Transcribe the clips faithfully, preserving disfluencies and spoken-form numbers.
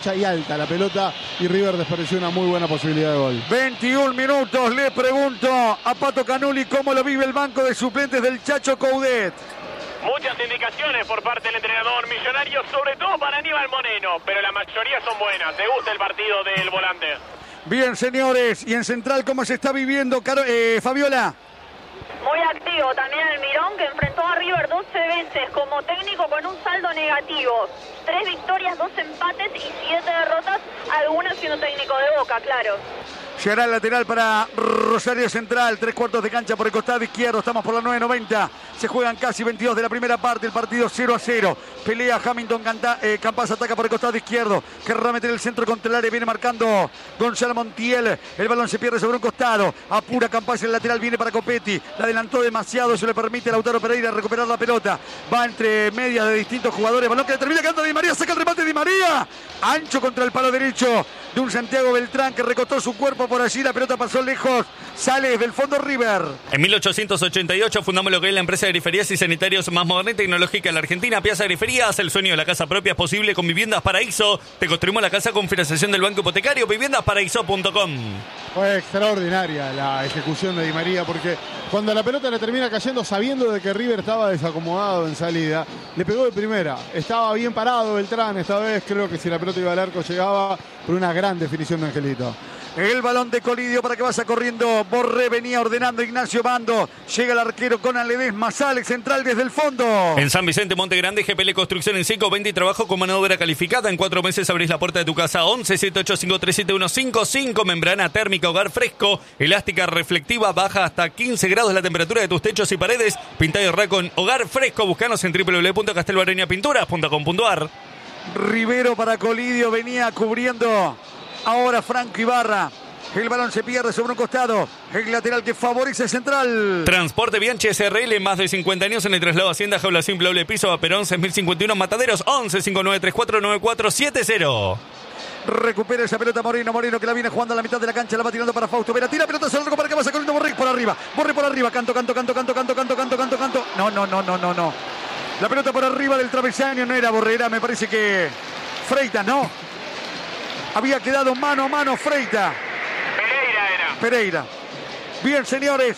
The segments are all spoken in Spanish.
y alta la pelota y River desperdició una muy buena posibilidad de gol. veintiún minutos, le pregunto a Pato Canuli cómo lo vive el banco de suplentes del Chacho Coudet. Muchas indicaciones por parte del entrenador millonario, sobre todo para Aníbal Moreno, pero la mayoría son buenas. ¿Te gusta el partido del volante? Bien, señores, y en Central, ¿cómo se está viviendo, Caro, eh, Fabiola? Muy activo también el Mirón, que enfrentó a River doce veces como técnico con un saldo negativo. Tres victorias, dos empates y siete derrotas, algunas siendo técnico de Boca, claro. Llegará el lateral para Rosario Central, tres cuartos de cancha por el costado izquierdo, estamos por la nueve noventa, se juegan casi veintidós de la primera parte, el partido cero a cero, pelea Hamilton, Canta, eh, Campas ataca por el costado izquierdo, querrá meter el centro contra el área, viene marcando Gonzalo Montiel, el balón se pierde sobre un costado, apura Campas, el lateral viene para Copetti, la adelantó demasiado, eso le permite a Lautaro Pereira recuperar la pelota, va entre medias de distintos jugadores, balón que le termina quedando Di María, saca el remate Di María, ancho contra el palo derecho de un Santiago Beltrán que recostó su cuerpo por allí, la pelota pasó lejos, sale desde el fondo River. En mil ochocientos ochenta y ocho fundamos lo que es la empresa de griferías y sanitarios más moderna y tecnológica de la Argentina, Piazza Griferías. El sueño de la casa propia es posible con Viviendas Paraíso. Te construimos la casa con financiación del Banco Hipotecario, viviendas paraíso punto com. Fue extraordinaria la ejecución de Di María, porque cuando la pelota le termina cayendo sabiendo de que River estaba desacomodado en salida, le pegó de primera. Estaba bien parado Beltrán esta vez, creo que si la pelota iba al arco llegaba por una gran definición de Angelito. El balón de Colidio para que vaya corriendo. Borré venía ordenando Ignacio Bando. Llega el arquero con Ledesma. Sale Central desde el fondo. En San Vicente, Monte Grande, G P L Construcción en seco, venta y trabajo con mano de obra calificada. En cuatro meses abrís la puerta de tu casa. once, siete ocho cinco tres siete uno cinco cinco. Membrana térmica, hogar fresco, elástica reflectiva, baja hasta quince grados la temperatura de tus techos y paredes. Pinta y ahorra con hogar fresco. Buscanos en doble u doble u doble u punto castelbareña pinturas punto com punto a r. Rivero para Colidio. Venía cubriendo ahora Franco Ibarra. El balón se pierde sobre un costado. El lateral que favorece Central. Transporte Bianchi S R L, más de cincuenta años en el traslado Hacienda, jaula simple, doble piso, a Perón, seis mil cincuenta y uno, Mataderos, once, cinco nueve tres cuatro nueve cuatro siete cero. Recupera esa pelota Moreno, Moreno que la viene jugando a la mitad de la cancha, la va tirando para Fausto Vera, tira pelota sobre el para que vaya corriendo Borré por arriba, Borré por arriba, canto, canto, canto, canto, canto, canto, canto, canto, canto. No, no, no, no, no, no. La pelota por arriba del travesaño, no era Borrera, me parece que Freitas, ¿no? Había quedado mano a mano Freitas. Pereira era. Pereira. Bien, señores.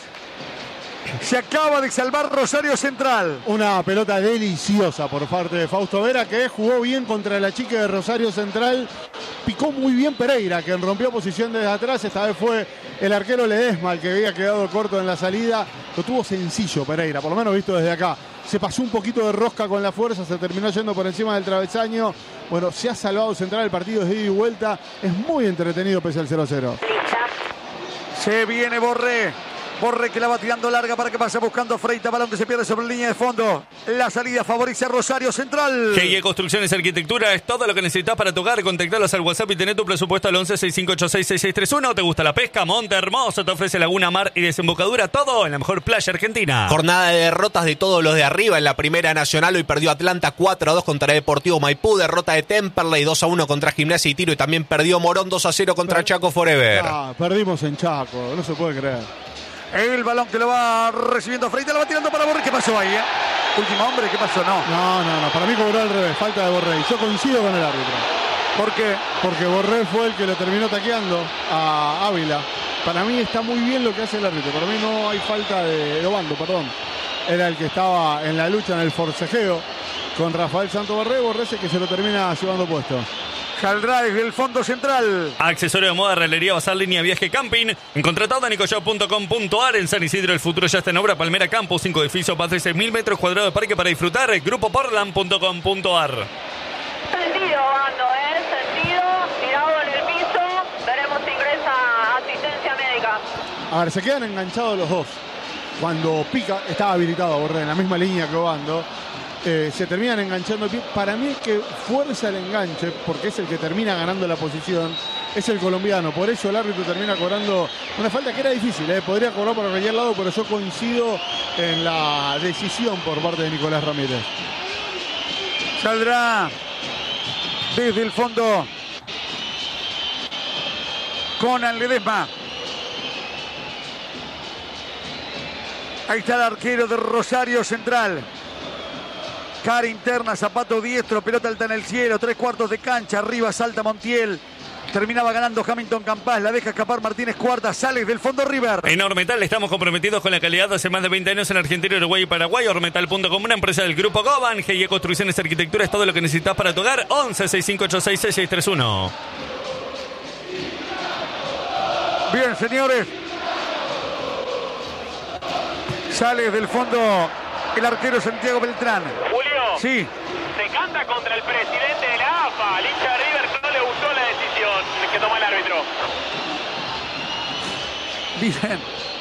Se acaba de salvar Rosario Central. Una pelota deliciosa por parte de Fausto Vera, que jugó bien contra la chica de Rosario Central. Picó muy bien Pereira, que rompió posición desde atrás. Esta vez fue el arquero Ledesma el que había quedado corto en la salida. Lo tuvo sencillo Pereira, por lo menos visto desde acá. Se pasó un poquito de rosca con la fuerza, se terminó yendo por encima del travesaño. Bueno, se ha salvado Central, el partido es de ida y vuelta. Es muy entretenido pese al cero a cero. Se viene Borré. Borré que la va tirando larga para que pase buscando Freitas. Balón que se pierde sobre la línea de fondo. La salida favorece a Rosario Central. G I E Construcciones y Arquitectura es todo lo que necesitas para tu hogar. Contactalos al WhatsApp y tener tu presupuesto al once, seis cinco ocho seis, seis seis tres uno. ¿Te gusta la pesca? Monte Hermoso te ofrece laguna, mar y desembocadura. Todo en la mejor playa argentina. Jornada de derrotas de todos los de arriba en la Primera Nacional. Hoy perdió Atlanta cuatro a dos contra Deportivo Maipú. Derrota de Temperley dos a uno contra Gimnasia y Tiro. Y también perdió Morón dos a cero contra Per- Chaco Forever. Ah, perdimos en Chaco, no se puede creer. El balón que lo va recibiendo Freitas, lo va tirando para Borré. ¿Qué pasó ahí, eh? Último hombre, ¿qué pasó? No. No, no, no. Para mí cobró al revés. Falta de Borré. Yo coincido con el árbitro. ¿Por qué? Porque Borré fue el que lo terminó taqueando a Ávila. Para mí está muy bien lo que hace el árbitro. Para mí no hay falta de, de Obando, perdón. Era el que estaba en la lucha, en el forcejeo con Rafael Santo Borré. Borré es el que se lo termina llevando puesto. Saldrá desde el fondo central. Accesorio de moda, realería, bazar, línea, viaje, camping. Encontrá todo en nicoshop punto com punto a r. En San Isidro el futuro ya está en obra. Palmera Campus, cinco edificios, más de seis mil metros cuadrados de parque para disfrutar. grupo portland punto com punto a r. Sentido, Bando, ¿eh? Sentido, tirado en el piso. Veremos si ingresa asistencia médica. A ver, se quedan enganchados los dos. Cuando pica, estaba habilitado a Borré en la misma línea que Obando. Eh, se terminan enganchando el pie. Para mí el que fuerza el enganche, porque es el que termina ganando la posición, es el colombiano. Por eso el árbitro termina cobrando una falta que era difícil, ¿eh? Podría cobrar por cualquier lado, pero yo coincido en la decisión por parte de Nicolás Ramírez. Saldrá desde el fondo Conan Ledesma. Ahí está el arquero de Rosario Central. Cara interna, zapato diestro, pelota alta en el cielo, tres cuartos de cancha, arriba salta Montiel. Terminaba ganando Hamilton Campas, la deja escapar Martínez Cuarta, sale del fondo River. En Ormetal estamos comprometidos con la calidad hace más de veinte años en Argentina, Uruguay y Paraguay. Ormetal punto com, una empresa del Grupo Goban. G I E Construcciones y Arquitectura es todo lo que necesitas para tu hogar. once, sesenta y cinco ochenta y seis, seiscientos treinta y uno. Bien, señores. Sale del fondo el arquero Santiago Beltrán. Julio, Sí. se canta contra el presidente de la A F A. Al hincha de River no le gustó la decisión que tomó el árbitro. Bien.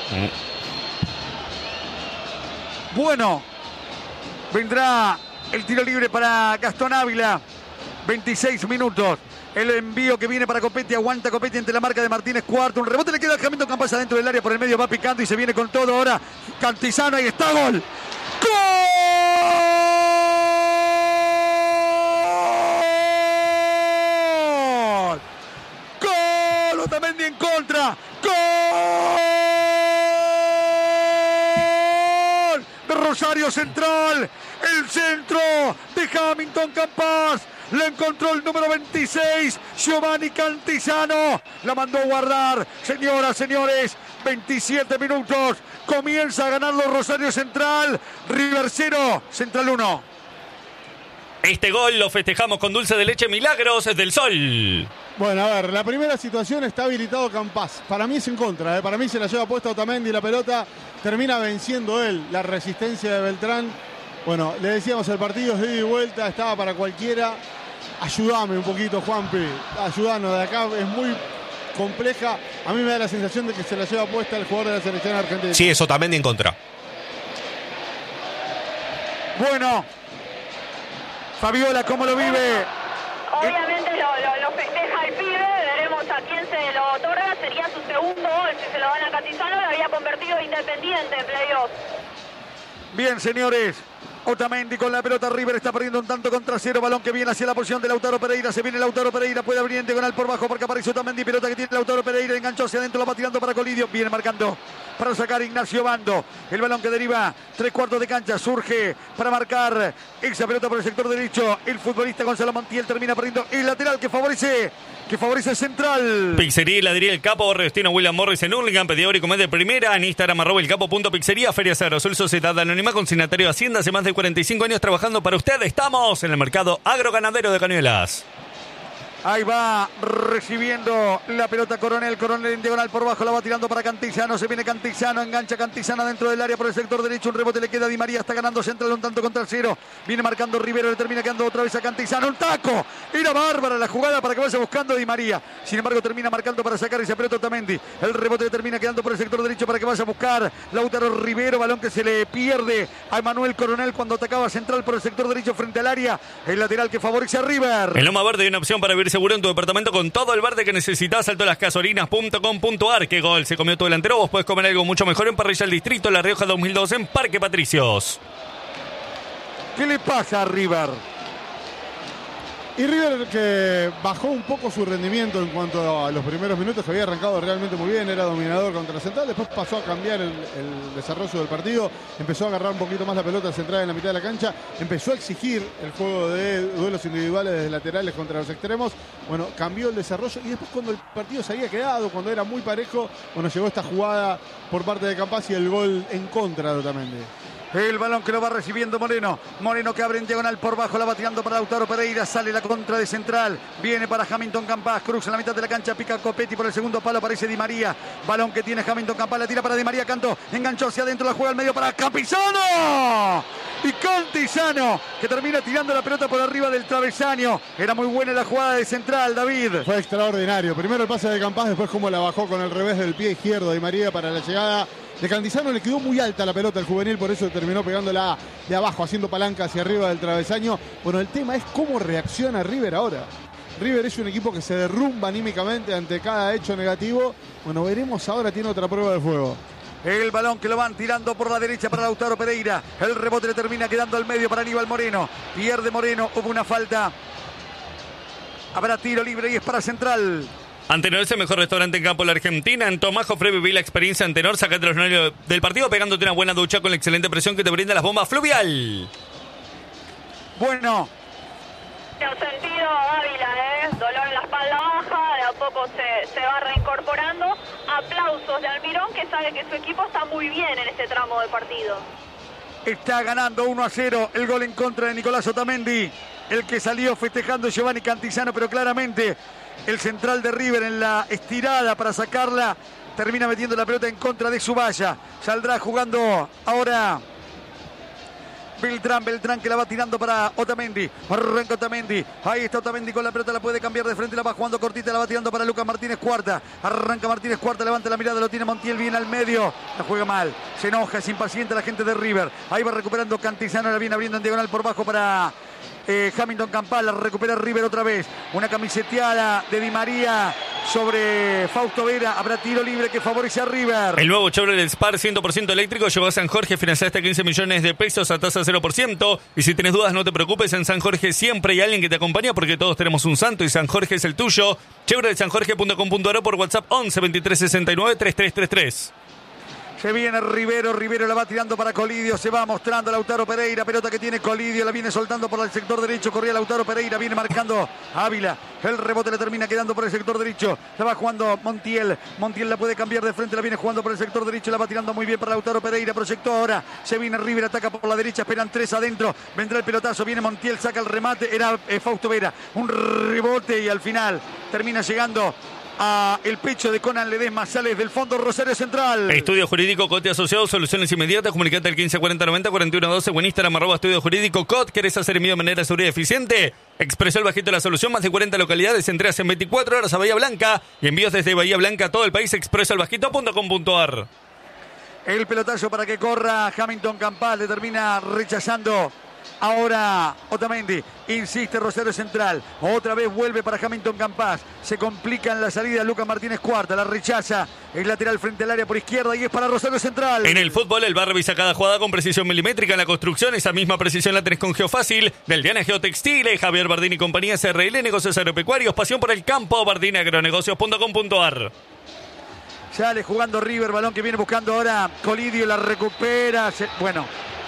Bueno, vendrá el tiro libre para Gastón Ávila. veintiséis minutos. El envío que viene para Copetti, aguanta Copetti ante la marca de Martínez Cuarto. Un rebote le queda a Hamilton Campas adentro del área, por el medio va picando y se viene con todo ahora. Cantizano, ahí está, gol. ¡Gol! ¡Gol! Otamendi en contra. ¡Gol! De Rosario Central. El centro de Hamilton Campas. Le encontró el número veintiséis, Giovanni Cantizano. La mandó a guardar. Señoras, señores, veintisiete minutos. Comienza a ganarlo Rosario Central. River cero, Central uno. Este gol lo festejamos con dulce de leche Milagros del Sol. Bueno, a ver, la primera situación está habilitado Campas. Para mí es en contra, ¿eh? Para mí se la lleva puesta Otamendi la pelota. Termina venciendo él la resistencia de Beltrán. Bueno, le decíamos, el partido es de ida y vuelta, estaba para cualquiera. Ayúdame un poquito, Juanpi. Ayúdanos, de acá es muy compleja. A mí me da la sensación de que se la lleva puesta el jugador de la selección argentina. Sí, es Otamendi en contra. Bueno, Fabiola, ¿cómo lo vive? Obviamente lo, lo, lo festeja el pibe, veremos a quién se lo otorga, sería su segundo gol, si se lo dan a Cantizano, lo había convertido Independiente en playoff. Bien, señores. Otamendi con la pelota, River está perdiendo un tanto contra cero, balón que viene hacia la posición de Lautaro Pereira, se viene Lautaro Pereira, puede abrir en diagonal por bajo porque aparece Otamendi, pelota que tiene Lautaro Pereira, enganchó hacia adentro, la va tirando para Colidio, viene marcando para sacar Ignacio Bando, el balón que deriva tres cuartos de cancha, surge para marcar esa pelota por el sector derecho, el futbolista Gonzalo Montiel termina perdiendo el lateral que favorece que favorece Central. Pizzería y Heladería El Capo, Destino William Morris en Hurlingham, pedidor y comer de primera, en Instagram arroba el capo punto pizzería, Feria Cero, Sol Sociedad Anónima, consignatario de Hacienda, hace más de cuarenta y cinco años trabajando para usted. Estamos en el mercado agroganadero de Cañuelas. Ahí va recibiendo la pelota Coronel, Coronel en diagonal por bajo, la va tirando para Cantizano, se viene Cantizano, engancha Cantizano dentro del área por el sector derecho, un rebote le queda a Di María, está ganando Central un tanto contra el cero, viene marcando Rivero, le termina quedando otra vez a Cantizano, un taco, era bárbara la jugada para que vaya buscando a Di María, sin embargo termina marcando para sacar esa pelota Otamendi, el rebote le termina quedando por el sector derecho para que vaya a buscar Lautaro Rivero, balón que se le pierde a Emanuel Coronel cuando atacaba Central por el sector derecho frente al área, el lateral que favorece a River. En Loma Verde hay una opción para vivir seguro en tu departamento con todo el verde que necesitas. Salto las gasolinas punto com punto ar. Qué gol, se comió tu delantero. Vos podés comer algo mucho mejor en Parrilla El Distrito, La Rioja dos mil dos, en Parque Patricios. ¿Qué le pasa a River? Y River que bajó un poco su rendimiento en cuanto a los primeros minutos, que había arrancado realmente muy bien, era dominador contra Central, después pasó a cambiar el, el desarrollo del partido, empezó a agarrar un poquito más la pelota centrada en la mitad de la cancha, empezó a exigir el juego de duelos individuales desde laterales contra los extremos, bueno, cambió el desarrollo y después cuando el partido se había quedado, cuando era muy parejo, bueno, llegó esta jugada por parte de Campas y el gol en contra de Otamendi. El balón que lo va recibiendo Moreno. Moreno que abre en diagonal por bajo. La va tirando para Lautaro Pereira. Sale la contra de Central. Viene para Hamilton Campas. Cruza en la mitad de la cancha. Pica Copetti por el segundo palo. Aparece Di María. Balón que tiene Hamilton Campas. La tira para Di María. Cantó. Enganchó hacia adentro. La juega al medio para Capizano. Y Cantizano que termina tirando la pelota por arriba del travesaño. Era muy buena la jugada de Central, David. Fue extraordinario. Primero el pase de Campas. Después como la bajó con el revés del pie izquierdo Di María para la llegada de Cantizano. Le quedó muy alta la pelota al juvenil, por eso terminó pegándola de abajo, haciendo palanca hacia arriba del travesaño. Bueno, el tema es cómo reacciona River ahora. River es un equipo que se derrumba anímicamente ante cada hecho negativo. Bueno, veremos ahora, tiene otra prueba de fuego. El balón que lo van tirando por la derecha para Lautaro Pereira. El rebote le termina quedando al medio para Aníbal Moreno. Pierde Moreno, hubo una falta. Habrá tiro libre y es para Central. Antenor es el mejor restaurante en campo de la Argentina. En Tomás Jofre viví la experiencia Antenor. Sacate los nervios del partido pegándote una buena ducha con la excelente presión que te brinda las bombas Fluvial. Bueno. En sentido Ávila, ¿eh? Dolor en la espalda baja, de a poco se, se va reincorporando. Aplausos de Almirón, que sabe que su equipo está muy bien en este tramo de partido. Está ganando uno a cero, el gol en contra de Nicolás Otamendi, el que salió festejando Giovanni Cantizano, pero claramente el central de River en la estirada para sacarla, termina metiendo la pelota en contra de su valla. Saldrá jugando ahora Beltrán, Beltrán que la va tirando para Otamendi. Arranca Otamendi. Ahí está Otamendi con la pelota, la puede cambiar de frente, la va jugando cortita, la va tirando para Lucas Martínez Cuarta. Arranca Martínez Cuarta, levanta la mirada, lo tiene Montiel bien al medio. La juega mal, se enoja, es impaciente la gente de River. Ahí va recuperando Cantizano, la viene abriendo en diagonal por bajo para eh, Hamilton Campal. La recupera River otra vez. Una camiseteada de Di María sobre Fausto Vera. Habrá tiro libre que favorece a River. El nuevo Chevrolet Spar cien por ciento eléctrico llegó a San Jorge, financiaste quince millones de pesos a tasa cero por ciento. Y si tenés dudas, no te preocupes, en San Jorge siempre hay alguien que te acompaña porque todos tenemos un santo y San Jorge es el tuyo. Chevrolet san jorge punto com punto a r por WhatsApp once veintitrés sesenta y nueve treinta y tres treinta y tres. Se viene Rivero, Rivero la va tirando para Colidio, se va mostrando Lautaro Pereira, pelota que tiene Colidio, la viene soltando por el sector derecho, corría Lautaro Pereira, viene marcando Ávila, el rebote le termina quedando por el sector derecho, la va jugando Montiel, Montiel la puede cambiar de frente, la viene jugando por el sector derecho, la va tirando muy bien para Lautaro Pereira, proyectó ahora, se viene River, ataca por la derecha, esperan tres adentro, vendrá el pelotazo, viene Montiel, saca el remate, era eh, Fausto Vera, un rebote y al final termina llegando a el pecho de Conan Ledesma, sale del fondo Rosario Central. Estudio Jurídico Cote Asociados, soluciones inmediatas, comunicate al quince cuarenta noventa cuarenta y uno doce o en Instagram arroba Estudio Jurídico Cot. ¿Querés hacer envío de manera segura y eficiente? Expresó el Bajito la solución, más de cuarenta localidades, entregas en veinticuatro horas a Bahía Blanca y envíos desde Bahía Blanca a todo el país. Expreso el bajito punto com punto a r. El pelotazo para que corra Hamilton Campal, le termina rechazando ahora Otamendi, insiste Rosario Central, otra vez vuelve para Hamilton Campás, se complica en la salida Lucas Martínez Cuarta, la rechaza, el lateral frente al área por izquierda y es para Rosario Central. En el fútbol, el bar revisa cada jugada con precisión milimétrica. En la construcción, esa misma precisión la tenés con Geofácil, del Diana Geotextiles, Javier Bardini y compañía, C R L, negocios agropecuarios, pasión por el campo, bardini agronegocios punto com punto a r. Sale jugando River, balón que viene buscando ahora Colidio, la recupera, se, bueno...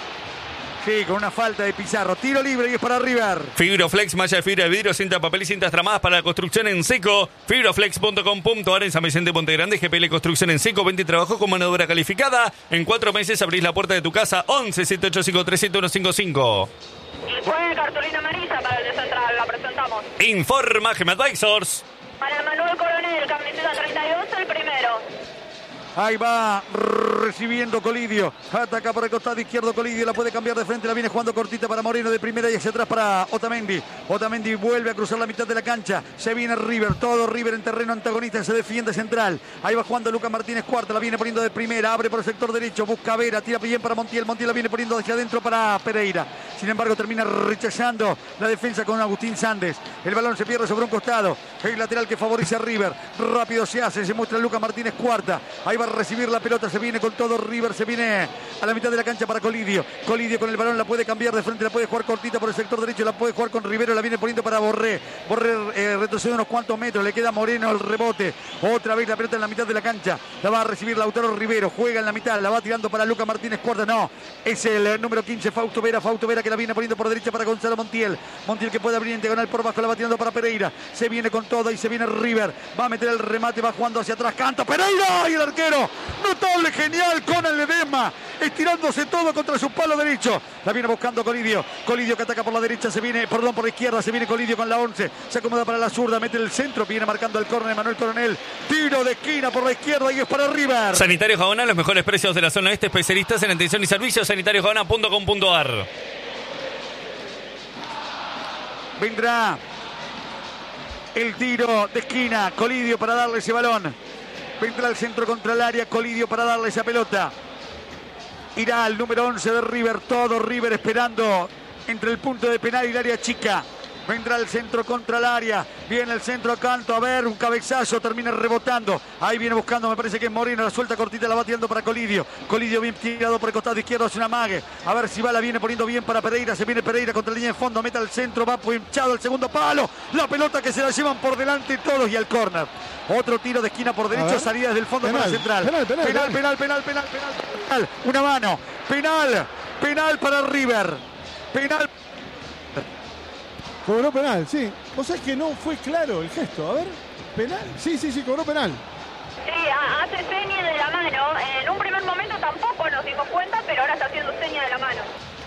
Sí, con una falta de Pizarro. Tiro libre y es para River. Fibroflex, malla de fibra de vidrio, cinta, papel y cintas tramadas para la construcción en seco. Fibroflex punto com punto a r en San Vicente Ponte Grande. G P L Construcción en seco. Vende y trabajo con mano de obra calificada. En cuatro meses abrís la puerta de tu casa. once siete ocho cinco tres siete uno cinco cinco. Y fue cartulina amarilla para el de Central. La presentamos. Informa Gem Advisors. Para Manuel Coronel, camiseta treinta y dos, el primero. Ahí va recibiendo Colidio. Ataca por el costado izquierdo Colidio. La puede cambiar de frente. La viene jugando cortita para Moreno de primera y hacia atrás para Otamendi. Otamendi vuelve a cruzar la mitad de la cancha. Se viene River. Todo River en terreno antagonista. Se defiende Central. Ahí va jugando Lucas Martínez Cuarta. La viene poniendo de primera. Abre por el sector derecho. Busca Vera. Tira bien para Montiel. Montiel la viene poniendo hacia adentro para Pereira. Sin embargo termina rechazando la defensa con Agustín Sández. El balón se pierde sobre un costado. El lateral que favorece a River. Rápido se hace. Se muestra Lucas Martínez Cuarta. Ahí va a recibir la pelota, se viene con todo River, se viene a la mitad de la cancha para Colidio. Colidio con el balón la puede cambiar de frente, la puede jugar cortita por el sector derecho, la puede jugar con Rivero, la viene poniendo para Borré. Borré eh, retrocede unos cuantos metros, le queda Moreno el rebote. Otra vez la pelota en la mitad de la cancha, la va a recibir Lautaro Rivero, juega en la mitad, la va tirando para Lucas Martínez Cuarta, no, es el eh, número quince, Fausto Vera, Fausto Vera que la viene poniendo por derecha para Gonzalo Montiel. Montiel que puede abrir en diagonal por bajo, la va tirando para Pereira, se viene con todo y se viene River, va a meter el remate, va jugando hacia atrás, canta Pereira y el arquero. Notable, genial, Conan Ledesma, estirándose todo contra su palo derecho. La viene buscando Colidio. Colidio que ataca por la derecha, se viene, perdón, por la izquierda, se viene Colidio con la once. Se acomoda para la zurda, mete el centro, viene marcando el córner de Manuel Coronel. Tiro de esquina por la izquierda y es para River. Sanitario Jabona, los mejores precios de la zona este, especialistas en atención y servicios, sanitario jabona punto com punto a r. Vendrá el tiro de esquina, Colidio para darle ese balón. Vendrá al centro contra el área, Colidio para darle esa pelota. Irá al número once de River, todo River esperando entre el punto de penal y el área chica. Vendrá el centro contra el área, viene el centro a Canto, a ver, un cabezazo, termina rebotando. Ahí viene buscando, me parece que es Moreno, la suelta cortita, la va tirando para Colidio. Colidio bien tirado por el costado izquierdo, hace una mague. A ver si va, la viene poniendo bien para Pereira, se viene Pereira contra la línea de fondo, mete al centro, va pinchado al segundo palo. La pelota que se la llevan por delante todos y al córner. Otro tiro de esquina por derecho, salida desde el fondo penal, para Central. Penal penal penal, penal, penal, penal, penal, penal. Una mano, penal, penal para River. Penal. Cobró penal, sí. Vos sabés que no fue claro el gesto. A ver, ¿penal? Sí, sí, sí, cobró penal. Sí, hace seña de la mano. En un primer momento tampoco nos dimos cuenta, pero ahora está haciendo seña de la mano.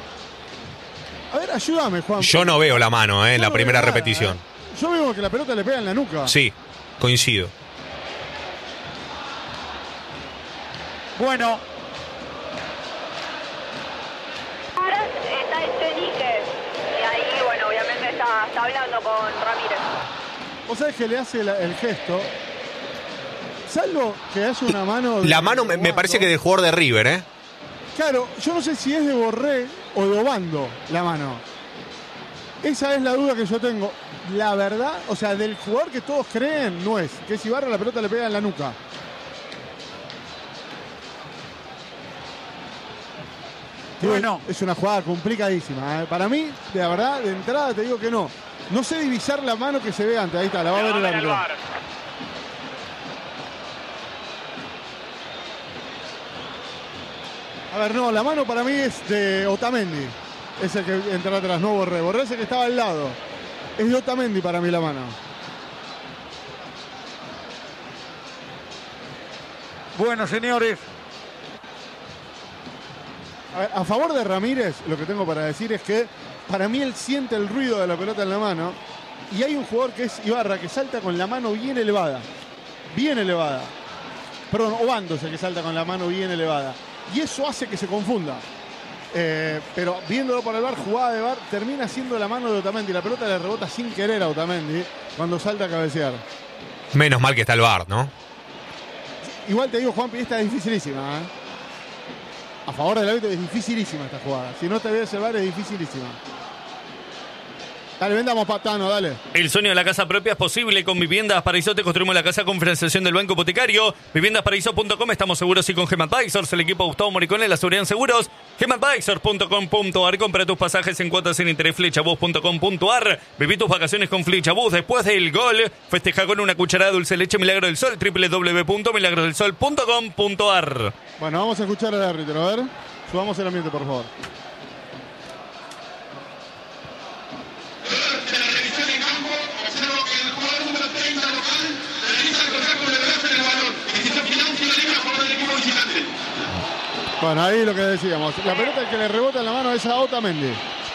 A ver, ayúdame, Juan. Yo no veo la mano, ¿eh? En la no primera nada, repetición. ¿eh? Yo veo que la pelota le pega en la nuca. Sí, coincido. Bueno. Ahora está Echenique. Y ahí, bueno, obviamente está, está hablando con Ramírez. Vos sabés que le hace la, el gesto. Salvo que haya una mano... La mano me, me parece que del jugador de River, ¿eh? Claro, yo no sé si es de Borré o de Obando la mano. Esa es la duda que yo tengo. La verdad, o sea, del jugador que todos creen, no es. Que si Ibarra la pelota le pega en la nuca. Bueno. Es una jugada complicadísima, ¿eh? Para mí, de la verdad, de entrada te digo que no. No sé divisar la mano que se ve antes. Ahí está, la va a ver el árbitro. A ver, no, la mano para mí es de Otamendi. Es el que entra atrás, no Borré. Borré es el que estaba al lado. Es de Otamendi para mí la mano. Bueno, señores. A, ver, a favor de Ramírez, lo que tengo para decir es que para mí él siente el ruido de la pelota en la mano. Y hay un jugador que es Ibarra, que salta con la mano bien elevada. Bien elevada. Perdón, Obando es el que salta con la mano bien elevada. Y eso hace que se confunda. Eh, pero viéndolo por el V A R, jugada de V A R, termina siendo la mano de Otamendi. La pelota le rebota sin querer a Otamendi cuando salta a cabecear. Menos mal que está el V A R, ¿no? Igual te digo, Juanpi, esta es dificilísima, ¿eh? A favor del árbitro es dificilísima esta jugada. Si no te ves el V A R es dificilísima. Dale, vendamos patano, dale. El sueño de la casa propia es posible con Viviendas Paraíso. Te construimos la casa con financiación del Banco Hipotecario. viviendas paraíso punto com. Estamos seguros y con GEMAdvisors, el equipo Gustavo Moricone, la seguridad en seguros. gemadvisors punto com punto a r. Compra tus pasajes en cuotas sin interés. Flechabús punto com punto a r. Viví tus vacaciones con Flechabús. Después del gol, festeja con una cucharada de dulce leche Milagro del Sol. doble u doble u doble u punto milagros del sol punto com punto a r. Bueno, vamos a escuchar al árbitro. A ver, subamos el ambiente, por favor. Bueno, ahí lo que decíamos. La pelota que le rebota en la mano es a Otamendi.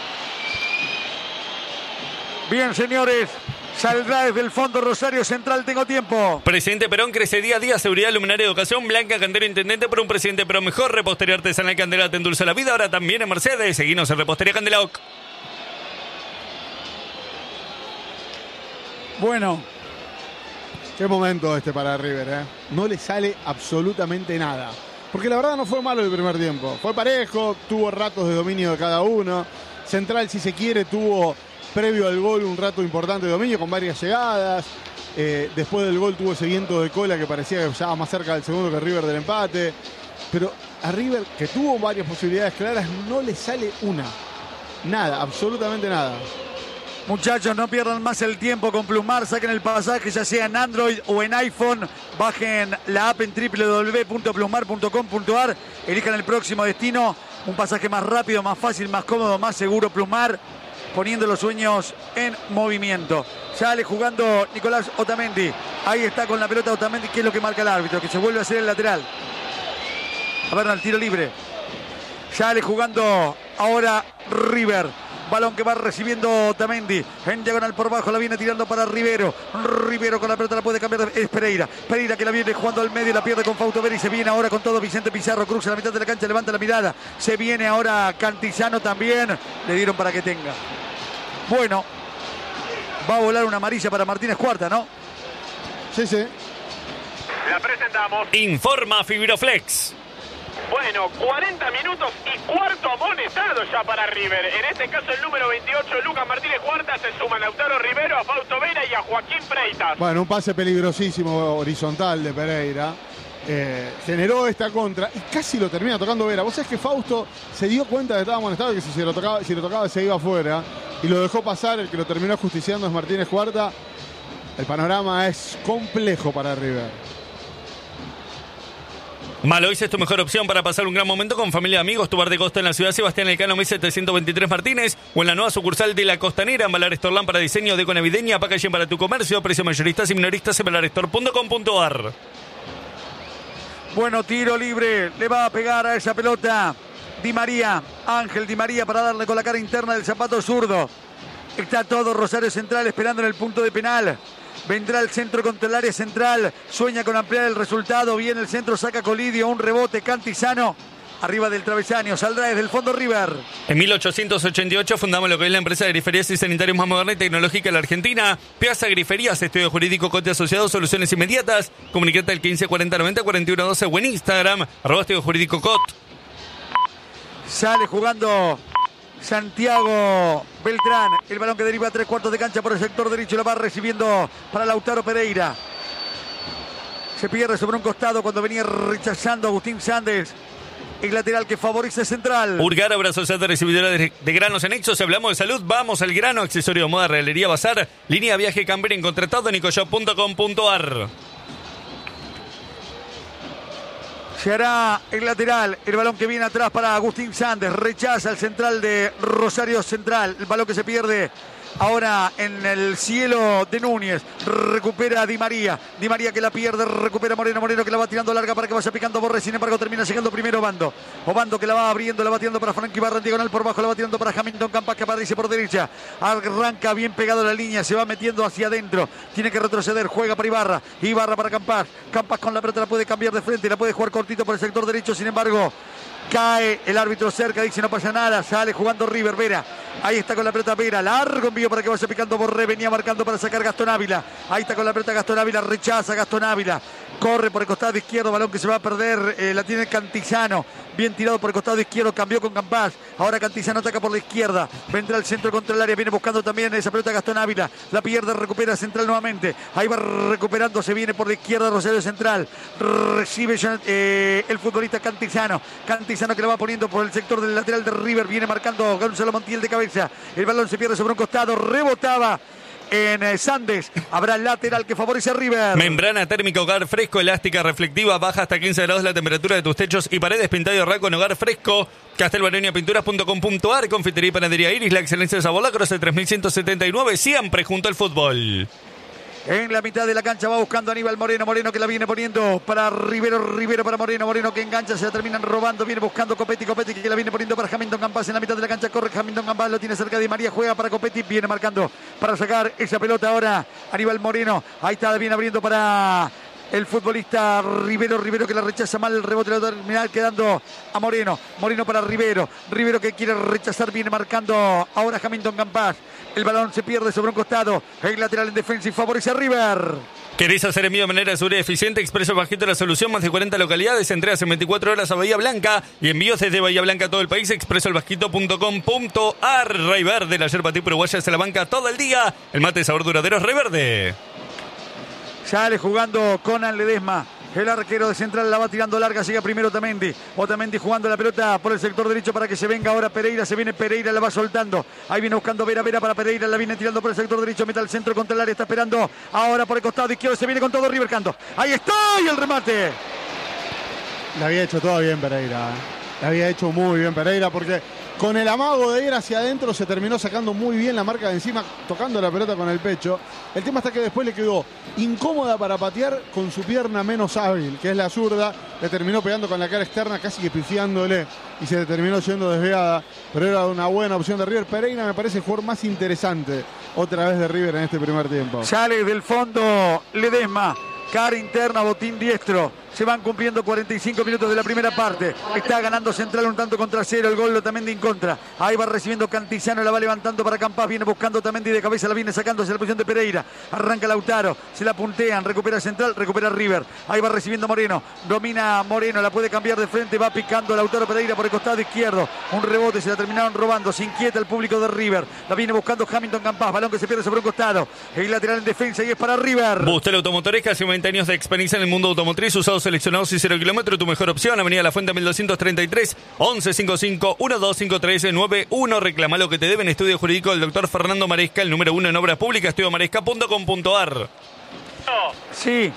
Bien, señores. Saldrá desde el fondo Rosario Central. Tengo tiempo. Presidente Perón crece día a día. Seguridad, luminaria, educación. Blanca Cantero, intendente por un presidente Perón mejor. Repostería artesanal Candela te endulza la vida. Ahora también en Mercedes. Seguinos en Repostería Candelaoc. Bueno. Qué momento este para River, ¿eh? No le sale absolutamente nada. Porque la verdad no fue malo el primer tiempo. Fue parejo, tuvo ratos de dominio de cada uno. Central, si se quiere, tuvo previo al gol un rato importante de dominio con varias llegadas. Eh, después del gol tuvo ese viento de cola que parecía que estaba más cerca del segundo que River del empate. Pero a River, que tuvo varias posibilidades claras, no le sale una. Nada, absolutamente nada. Muchachos, no pierdan más el tiempo con Plusmar. Saquen el pasaje ya sea en Android o en iPhone. Bajen la app en doble u doble u doble u punto plusmar punto com punto a r. Elijan el próximo destino. Un pasaje más rápido, más fácil, más cómodo, más seguro. Plusmar, poniendo los sueños en movimiento. Sale jugando Nicolás Otamendi. Ahí está con la pelota Otamendi, que es lo que marca el árbitro, que se vuelve a hacer el lateral. A ver, al tiro libre. Sale jugando ahora River. Balón que va recibiendo Otamendi. En diagonal por bajo la viene tirando para Rivero. Rivero con la pelota la puede cambiar. Es Pereira. Pereira que la viene jugando al medio. La pierde con Fausto Vera y se viene ahora con todo Vicente Pizarro. Cruza la mitad de la cancha. Levanta la mirada. Se viene ahora Cantizano también. Le dieron para que tenga. Bueno. Va a volar una amarilla para Martínez Cuarta, ¿no? Sí, sí. La presentamos. Informa Fibroflex. Bueno, cuarenta minutos y cuarto amonestado ya para River. En este caso el número veintiocho, Lucas Martínez Cuarta, se suma a Lautaro Rivero, a Fausto Vera y a Joaquín Freitas. Bueno, un pase peligrosísimo horizontal de Pereira. Eh, generó esta contra y casi lo termina tocando Vera. Vos sabés que Fausto se dio cuenta de que estaba amonestado y que si, se lo tocaba, si lo tocaba se iba afuera. Y lo dejó pasar. El que lo terminó justiciando es Martínez Cuarta. El panorama es complejo para River. Malois es tu mejor opción para pasar un gran momento con familia y amigos. Tu bar de costa en la ciudad Sebastián Elcano mil setecientos veintitrés Martínez o en la nueva sucursal de La Costanera en Baleares Torlán para diseño, deco navideña, packaging para tu comercio, precio mayoristas y minoristas en balearestor punto com punto a r. Bueno, tiro libre, le va a pegar a esa pelota Di María, Ángel Di María para darle con la cara interna del zapato zurdo. Está todo Rosario Central esperando en el punto de penal. Vendrá el centro contra el área central. Sueña con ampliar el resultado. Viene el centro, saca Colidio. Un rebote, Cantizano. Arriba del travesaño. Saldrá desde el fondo River. En mil ochocientos ochenta y ocho fundamos lo que es la empresa de griferías y sanitarios más moderna y tecnológica de la Argentina. Piazza Griferías, estudio jurídico, cote asociado, soluciones inmediatas. Comunicate al quince cuarenta noventa cuarenta y uno doce o en Instagram. Arroba estudio jurídico cot. Sale jugando Santiago Beltrán, el balón que deriva a tres cuartos de cancha por el sector derecho, lo va recibiendo para Lautaro Pereira. Se pierde sobre un costado cuando venía rechazando Agustín Sández, el lateral que favorece Central. Urgar, abrazo de recibidora de, de granos en Exos. Si hablamos de salud, vamos al grano. Accesorio, moda, realería, bazar, línea viaje, camper en contratado, nicoshop punto com punto a r. Se hará el lateral, el balón que viene atrás para Agustín Sández, rechaza el central de Rosario Central, el balón que se pierde ahora en el cielo de Núñez, recupera Di María, Di María que la pierde, recupera Moreno, Moreno que la va tirando larga para que vaya picando Borré, sin embargo termina llegando primero Obando, Obando que la va abriendo, la va tirando para Frankie Barra en diagonal por bajo, la va tirando para Hamilton Campas que aparece por derecha, arranca bien pegado a la línea, se va metiendo hacia adentro, tiene que retroceder, juega para Ibarra, Ibarra para Campas, Campas con la pelota la puede cambiar de frente, la puede jugar cortito por el sector derecho, sin embargo cae el árbitro cerca, dice no pasa nada, sale jugando River, Vera, ahí está con la pelota Vera, largo envío para que vaya picando Borré, venía marcando para sacar Gastón Ávila, ahí está con la pelota Gastón Ávila, rechaza Gastón Ávila, corre por el costado izquierdo, balón que se va a perder, eh, la tiene Cantizano, bien tirado por el costado izquierdo, cambió con Campas, ahora Cantizano ataca por la izquierda, vendrá el centro contra el área, viene buscando también esa pelota Gastón Ávila, la pierde, recupera Central nuevamente, ahí va recuperando, se viene por la izquierda Rosario Central, recibe eh, el futbolista Cantizano, Cantizano que lo va poniendo por el sector del lateral de River, viene marcando Gonzalo Montiel de cabeza, el balón se pierde sobre un costado, rebotaba en eh, Sandes, habrá lateral que favorece a River. Membrana térmica Hogar Fresco, elástica, reflectiva, baja hasta quince grados la temperatura de tus techos y paredes, pintado y arranco en Hogar Fresco. Castelbaronia Pinturas punto com punto a r, confitería y panadería Iris, la excelencia de sabor, la Croce tres mil ciento setenta y nueve, siempre junto al fútbol. En la mitad de la cancha va buscando Aníbal Moreno, Moreno que la viene poniendo para Rivero, Rivero para Moreno, Moreno que engancha, se la terminan robando, viene buscando Copetti, Copetti que la viene poniendo para Hamilton Campas en la mitad de la cancha, corre Hamilton Campas, lo tiene cerca de María, juega para Copetti, viene marcando para sacar esa pelota ahora Aníbal Moreno, ahí está, viene abriendo para el futbolista Rivero, Rivero que la rechaza mal, el rebote la terminal quedando a Moreno, Moreno para Rivero, Rivero que quiere rechazar, viene marcando ahora Hamilton Campas, el balón se pierde sobre un costado, el lateral en defensa y favorece a River. ¿Querés hacer envío de manera segura y eficiente? Expreso Bajito la solución, más de cuarenta localidades, entregas en veinticuatro horas a Bahía Blanca y envíos desde Bahía Blanca a todo el país, expreso el bajito punto com punto a r. Rey Verde, la yerba tipo uruguaya se la banca todo el día, el mate de sabor duradero es Rey Verde. Sale jugando Conan Ledesma. El arquero de Central la va tirando larga, llega primero Otamendi. Otamendi jugando la pelota por el sector derecho para que se venga ahora Pereira. Se viene Pereira, la va soltando. Ahí viene buscando Vera, Vera para Pereira. La viene tirando por el sector derecho, mete al centro contra el área. Está esperando ahora por el costado izquierdo. Se viene con todo River Canto. Ahí está y el remate. La había hecho todo bien Pereira. La había hecho muy bien Pereira porque con el amago de ir hacia adentro se terminó sacando muy bien la marca de encima, tocando la pelota con el pecho. El tema está que después le quedó incómoda para patear con su pierna menos hábil, que es la zurda. Le terminó pegando con la cara externa, casi que pifiándole, y se le terminó yendo desviada. Pero era una buena opción de River. Pereira me parece el jugador más interesante otra vez de River en este primer tiempo. Sale del fondo Ledesma. Cara interna, botín diestro. Se van cumpliendo cuarenta y cinco minutos de la primera parte. Está ganando Central un tanto contra cero. El gol Otamendi en contra. Ahí va recibiendo Cantizano. La va levantando para Campas. Viene buscando Otamendi de cabeza. La viene sacando hacia la posición de Pereira. Arranca Lautaro. Se la puntean. Recupera Central. Recupera River. Ahí va recibiendo Moreno. Domina Moreno. La puede cambiar de frente. Va picando Lautaro Pereira por el costado izquierdo. Un rebote. Se la terminaron robando. Se inquieta el público de River. La viene buscando Hamilton Campas. Balón que se pierde sobre un costado. El lateral en defensa y es para River. Bustel Automotores. Casi veinte años de experiencia en el mundo automotriz. Usados seleccionados y cero kilómetros. Tu mejor opción. Avenida La Fuente mil doscientos treinta y tres. once cincuenta y cinco, doce cincuenta y tres, noventa y uno. Reclama lo que te deben. Estudio jurídico del doctor Fernando Maresca. El número uno en obras públicas. estudio maresca punto com punto a r. Sí.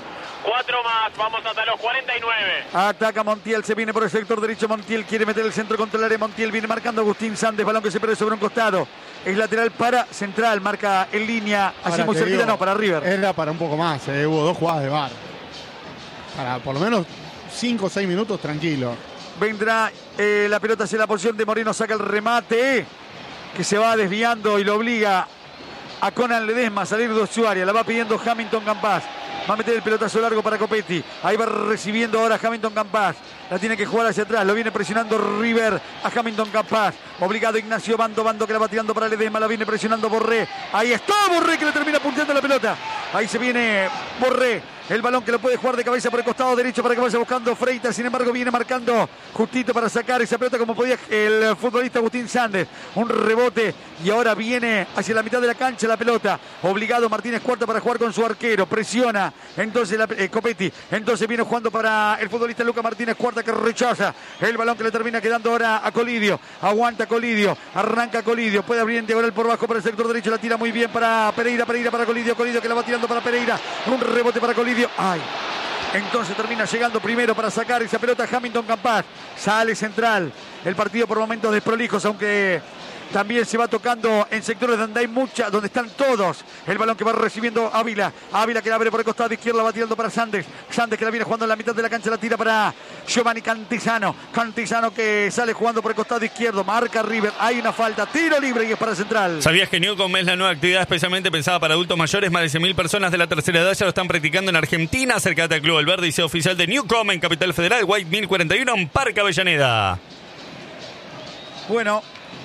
Cuatro más, vamos hasta los cuarenta y nueve. Ataca Montiel, se viene por el sector derecho. Montiel quiere meter el centro contra el área. Montiel viene marcando Agustín Sandes. Balón que se pierde sobre un costado. Es lateral para Central. Marca en línea. Así Ahora muy te cerquita, digo, no, para River. Era para un poco más. Eh. Hubo dos jugadas de V A R. Para por lo menos cinco o seis minutos tranquilo. Vendrá eh, la pelota hacia la posición de Moreno. Saca el remate. Que se va desviando y lo obliga a Conan Ledesma a salir de su área. La va pidiendo Hamilton Campas. Va a meter el pelotazo largo para Copetti. Ahí va recibiendo ahora Hamilton Campas. La tiene que jugar hacia atrás. Lo viene presionando River a Hamilton Campas. Obligado Ignacio Bando. Bando que la va tirando para Ledesma. La viene presionando Borré. Ahí está Borré que le termina punteando la pelota. Ahí se viene Borré. El balón que lo puede jugar de cabeza por el costado derecho para que vaya buscando Freitas. Sin embargo, viene marcando justito para sacar esa pelota como podía el futbolista Agustín Sandes. Un rebote y ahora viene hacia la mitad de la cancha la pelota. Obligado Martínez Cuarta para jugar con su arquero. Presiona entonces la, eh, Copetti. Entonces viene jugando para el futbolista Lucas Martínez Cuarta que rechaza el balón que le termina quedando ahora a Colidio. Aguanta Colidio. Arranca Colidio. Puede abrir en diagonal por bajo para el sector derecho. La tira muy bien para Pereira. Pereira para Colidio. Colidio que la va tirando para Pereira. Un rebote para Colidio. Ay, entonces termina llegando primero para sacar esa pelota Hamilton Campas. Sale Central. El partido por momentos desprolijos, aunque también se va tocando en sectores donde hay mucha, donde están todos. El balón que va recibiendo Ávila. Ávila que la abre por el costado izquierdo, la va tirando para Sandes. Sandes que la viene jugando en la mitad de la cancha, la tira para Giovanni Cantizano. Cantizano que sale jugando por el costado izquierdo. Marca River. Hay una falta. Tiro libre y es para Central. ¿Sabías que Newcom es la nueva actividad especialmente pensada para adultos mayores? Más de cien mil personas de la tercera edad ya lo están practicando en Argentina. Acércate al Club El Verde y sea oficial de Newcom en Capital Federal, White mil cuarenta y uno en Parque Avellaneda. Bueno,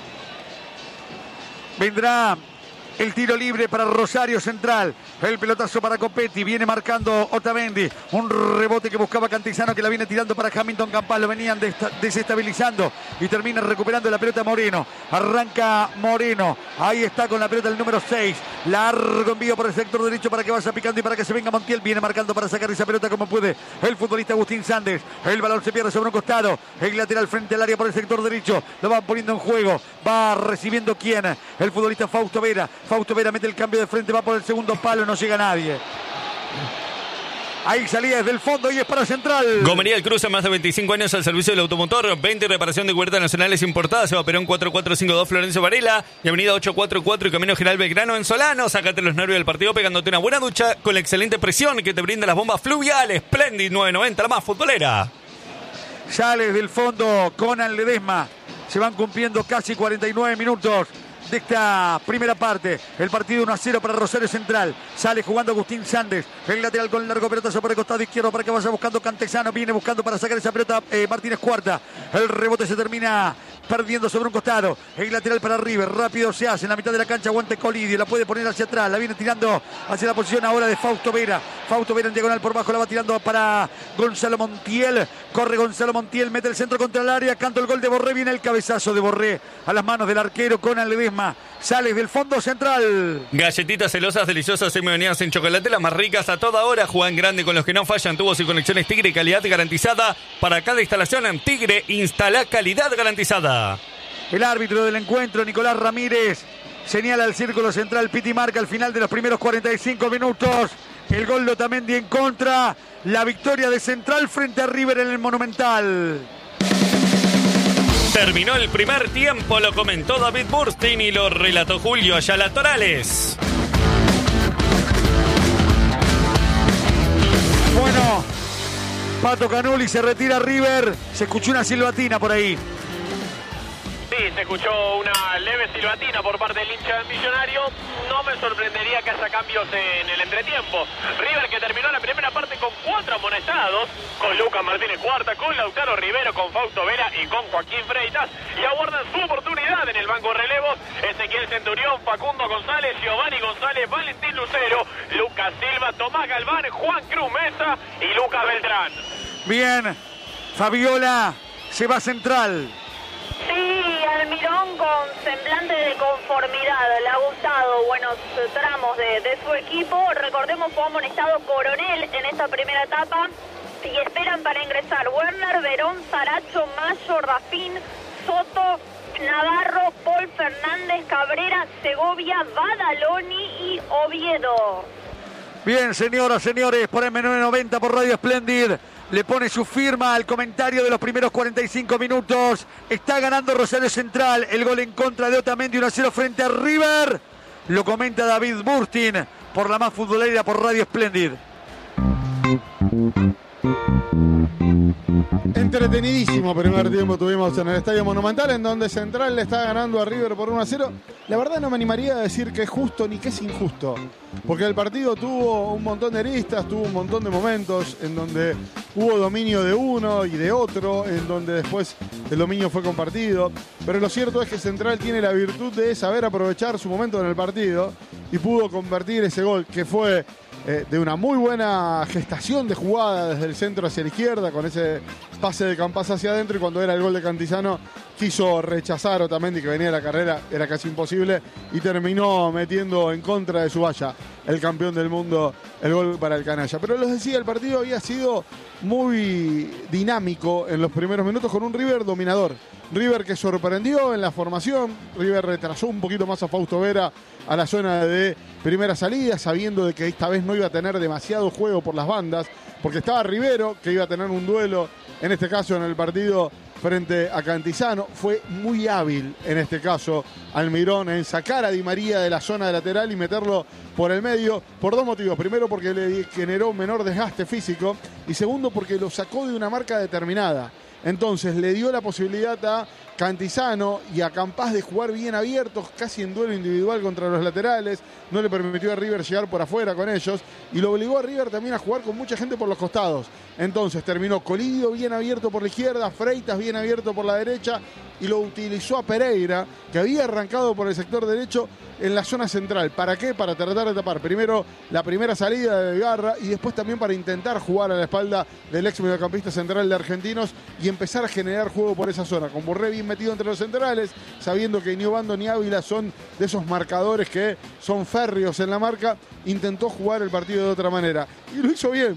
vendrá el tiro libre para Rosario Central. El pelotazo para Copetti. Viene marcando Otamendi. Un rebote que buscaba Cantizano que la viene tirando para Hamilton Campas. Lo venían desestabilizando y termina recuperando la pelota Moreno. Arranca Moreno. Ahí está con la pelota el número seis. Largo envío por el sector derecho para que vaya picando y para que se venga Montiel. Viene marcando para sacar esa pelota como puede el futbolista Agustín Sandes. El balón se pierde sobre un costado. El lateral frente al área por el sector derecho. Lo van poniendo en juego. Va recibiendo quién. El futbolista Fausto Vera. Fausto Vera mete el cambio de frente. Va por el segundo palo. No llega nadie. Ahí salía desde el fondo y es para Central. Gomería El Cruce, más de veinticinco años al servicio del automotor. veinte reparación de cubiertas nacionales importadas. Eva Perón cuatro cuatro cinco dos Florencio Varela. Y avenida ocho cuatro cuatro y Camino General Belgrano en Solano. Sácate los nervios del partido pegándote una buena ducha con la excelente presión que te brinda las bombas fluviales. Splendid nueve noventa, la más futbolera. Sale desde el fondo Conan Ledesma. Se van cumpliendo casi cuarenta y nueve minutos de esta primera parte. El partido uno a cero para Rosario Central. Sale jugando Agustín Sandes. El lateral con el largo pelotazo por el costado izquierdo para que vaya buscando Cantezano. Viene buscando para sacar esa pelota eh, Martínez Cuarta. El rebote se termina perdiendo sobre un costado. El lateral para River. Rápido se hace en la mitad de la cancha. Aguante Colidio. La puede poner hacia atrás. La viene tirando hacia la posición ahora de Fausto Vera. Fausto Vera en diagonal por bajo. La va tirando para Gonzalo Montiel. Corre Gonzalo Montiel. Mete el centro contra el área. Canto el gol de Borré. Viene el cabezazo de Borré a las manos del arquero Conan Ledesma. Sale del fondo Central. Galletitas celosas, deliciosas, semi-bañadas en chocolate, las más ricas a toda hora. Juegan grande con los que no fallan. Tubos y conexiones Tigre, calidad garantizada. Para cada instalación en Tigre, instala calidad garantizada. El árbitro del encuentro, Nicolás Ramírez, señala el círculo central. Piti marca al final de los primeros cuarenta y cinco minutos. El gol de Otamendi en contra. La victoria de Central frente a River en el Monumental. Terminó el primer tiempo, lo comentó David Burstein y lo relató Julio Ayala Torales. Bueno, Pato Canuli se retira River. Se escuchó una silbatina por ahí. Sí, se escuchó una leve silbatina por parte del hincha del Millonario. No me sorprendería que haya cambios en el entretiempo. River que terminó la primera parte con cuatro amonestados, con Lucas Martínez Cuarta, con Lautaro Rivero, con Fausto Vera y con Joaquín Freitas, y aguardan su oportunidad en el banco de relevos. Ezequiel Centurión, Facundo González, Giovanni González, Valentín Lucero, Lucas Silva, Tomás Galván, Juan Cruz Mesa y Lucas Beltrán. Bien, Fabiola se va Central. Sí, Almirón con semblante de conformidad, le ha gustado buenos tramos de, de su equipo. Recordemos, fue amonestado Coronel en esta primera etapa y esperan para ingresar Werner, Verón, Saracho, Mayo, Rafín, Soto, Navarro, Paul Fernández, Cabrera, Segovia, Badaloni y Oviedo. Bien, señoras, señores, por M nueve noventa, por Radio Splendid, le pone su firma al comentario de los primeros cuarenta y cinco minutos. Está ganando Rosario Central, el gol en contra de Otamendi, uno a cero frente a River. Lo comenta David Burstin por la más futbolera, por Radio Splendid. Entretenidísimo primer tiempo tuvimos en el Estadio Monumental, en donde Central le está ganando a River por uno a cero. La verdad no me animaría a decir que es justo ni que es injusto, porque el partido tuvo un montón de aristas, tuvo un montón de momentos en donde hubo dominio de uno y de otro, en donde después el dominio fue compartido. Pero lo cierto es que Central tiene la virtud de saber aprovechar su momento en el partido y pudo convertir ese gol, que fue Eh, de una muy buena gestación de jugada desde el centro hacia la izquierda, con ese pase de Campás hacia adentro, y cuando era el gol de Cantizano quiso rechazar Otamendi, que venía de la carrera, era casi imposible, y terminó metiendo en contra de su valla el campeón del mundo, el gol para el canalla. Pero les decía, el partido había sido muy dinámico en los primeros minutos, con un River dominador. River que sorprendió en la formación. River retrasó un poquito más a Fausto Vera a la zona de primera salida, sabiendo de que esta vez no iba a tener demasiado juego por las bandas, porque estaba Rivero, que iba a tener un duelo, en este caso en el partido frente a Cantizano. Fue muy hábil, en este caso, Almirón en sacar a Di María de la zona de lateral y meterlo por el medio, por dos motivos. Primero, porque le generó un menor desgaste físico, y segundo, porque lo sacó de una marca determinada. Entonces le dio la posibilidad a Cantizano y a Campás de jugar bien abiertos, casi en duelo individual contra los laterales. No le permitió a River llegar por afuera con ellos, y lo obligó a River también a jugar con mucha gente por los costados. Entonces terminó Colidio bien abierto por la izquierda, Freitas bien abierto por la derecha, y lo utilizó a Pereira, que había arrancado por el sector derecho en la zona central. ¿Para qué? Para tratar de tapar primero la primera salida de Ibarra, y después también para intentar jugar a la espalda del ex mediocampista central de Argentinos y empezar a generar juego por esa zona, con Borré bien metido entre los centrales, sabiendo que ni Obando ni Ávila son de esos marcadores que son férreos en la marca. Intentó jugar el partido de otra manera y lo hizo bien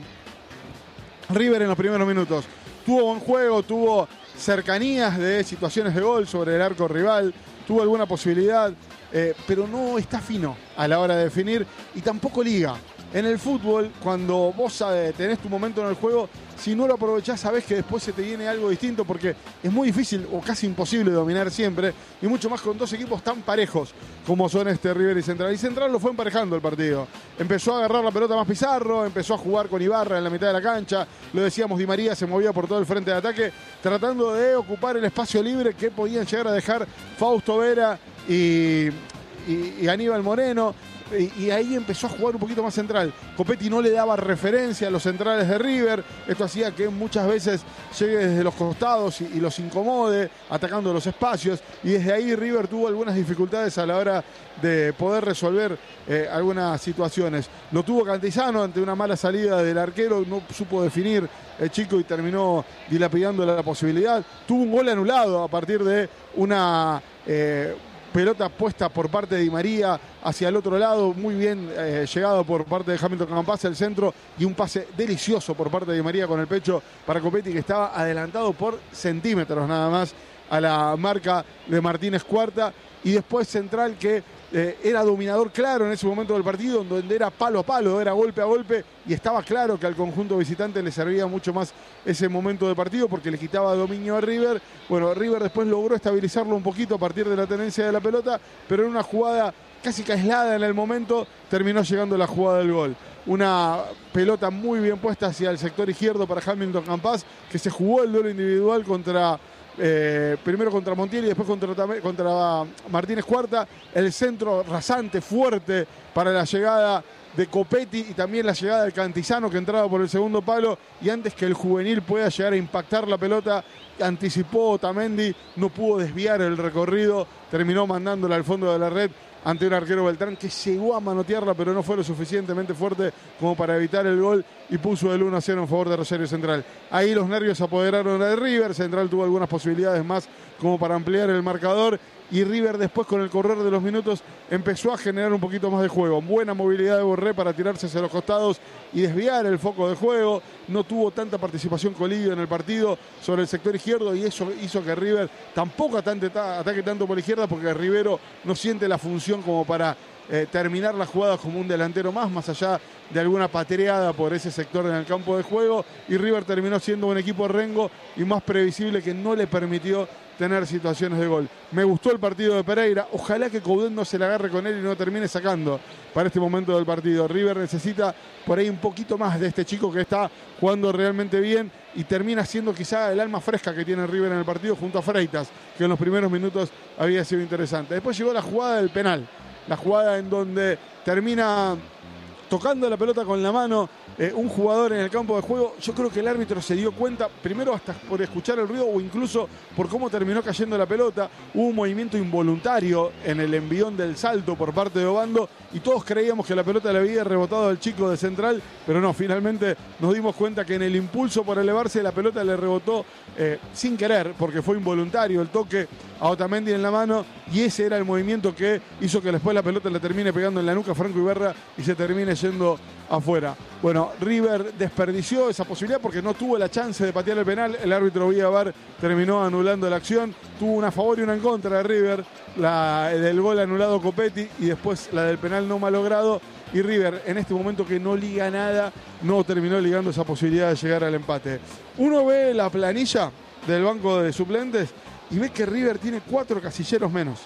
River en los primeros minutos. Tuvo buen juego, tuvo cercanías de situaciones de gol sobre el arco rival, tuvo alguna posibilidad, eh, pero no está fino a la hora de definir, y tampoco liga. En el fútbol, cuando vos sabés, tenés tu momento en el juego, si no lo aprovechás, sabés que después se te viene algo distinto, porque es muy difícil o casi imposible dominar siempre, y mucho más con dos equipos tan parejos como son este River y Central. Y Central lo fue emparejando el partido. Empezó a agarrar la pelota más Pizarro, empezó a jugar con Ibarra en la mitad de la cancha. Lo decíamos, Di María se movía por todo el frente de ataque, tratando de ocupar el espacio libre que podían llegar a dejar Fausto Vera y, y, y Aníbal Moreno. Y ahí empezó a jugar un poquito más central. Copetti no le daba referencia a los centrales de River. Esto hacía que muchas veces llegue desde los costados y, y los incomode, atacando los espacios. Y desde ahí River tuvo algunas dificultades a la hora de poder resolver eh, algunas situaciones. Lo tuvo Cantizano ante una mala salida del arquero. No supo definir el chico y terminó dilapidando la posibilidad. Tuvo un gol anulado a partir de una... Eh, pelota puesta por parte de Di María hacia el otro lado, muy bien eh, llegado por parte de Hamilton Campás al centro, y un pase delicioso por parte de Di María con el pecho para Copetti, que estaba adelantado por centímetros nada más a la marca de Martínez Cuarta. Y después Central, que eh, era dominador claro en ese momento del partido, donde era palo a palo, era golpe a golpe, y estaba claro que al conjunto visitante le servía mucho más ese momento de partido porque le quitaba dominio a River. Bueno, River después logró estabilizarlo un poquito a partir de la tenencia de la pelota, pero en una jugada casi que aislada en el momento terminó llegando la jugada del gol. Una pelota muy bien puesta hacia el sector izquierdo para Hamilton Campás, que se jugó el duelo individual contra... Eh, primero contra Montiel y después contra, contra Martínez Cuarta. El centro rasante, fuerte para la llegada de Copetti y también la llegada del Cantizano, que entraba por el segundo palo, y antes que el juvenil pueda llegar a impactar la pelota, anticipó Otamendi, no pudo desviar el recorrido, terminó mandándola al fondo de la red ante un arquero Beltrán que llegó a manotearla, pero no fue lo suficientemente fuerte como para evitar el gol, y puso el uno a cero en favor de Rosario Central. Ahí los nervios se apoderaron de River. Central tuvo algunas posibilidades más como para ampliar el marcador, y River después, con el correr de los minutos, empezó a generar un poquito más de juego. Buena movilidad de Borré para tirarse hacia los costados y desviar el foco de juego. No tuvo tanta participación Colidio en el partido sobre el sector izquierdo, y eso hizo que River tampoco ataque, ataque tanto por la izquierda, porque Rivero no siente la función como para eh, terminar la jugada como un delantero más, más allá de alguna patreada por ese sector en el campo de juego, y River terminó siendo un equipo rengo y más previsible que no le permitió tener situaciones de gol. Me gustó el partido de Pereira, ojalá que Coudet no se la agarre con él y no termine sacando para este momento del partido. River necesita por ahí un poquito más de este chico que está jugando realmente bien y termina siendo quizá el alma fresca que tiene River en el partido junto a Freitas, que en los primeros minutos había sido interesante. Después llegó la jugada del penal, la jugada en donde termina tocando la pelota con la mano eh, un jugador en el campo de juego. Yo creo que el árbitro se dio cuenta, primero hasta por escuchar el ruido o incluso por cómo terminó cayendo la pelota. Hubo un movimiento involuntario en el envión del salto por parte de Obando y todos creíamos que la pelota le había rebotado al chico de Central, pero no, finalmente nos dimos cuenta que en el impulso por elevarse la pelota le rebotó eh, sin querer, porque fue involuntario el toque a Otamendi en la mano, y ese era el movimiento que hizo que después la pelota le termine pegando en la nuca a Franco Iberra y se termine yendo afuera. Bueno, River desperdició esa posibilidad porque no tuvo la chance de patear el penal. El árbitro Villavar terminó anulando la acción. Tuvo una a favor y una en contra de River, la del gol anulado Copetti y después la del penal no malogrado. Y River, en este momento que no liga nada, no terminó ligando esa posibilidad de llegar al empate. Uno ve la planilla del banco de suplentes y ve que River tiene cuatro casilleros menos.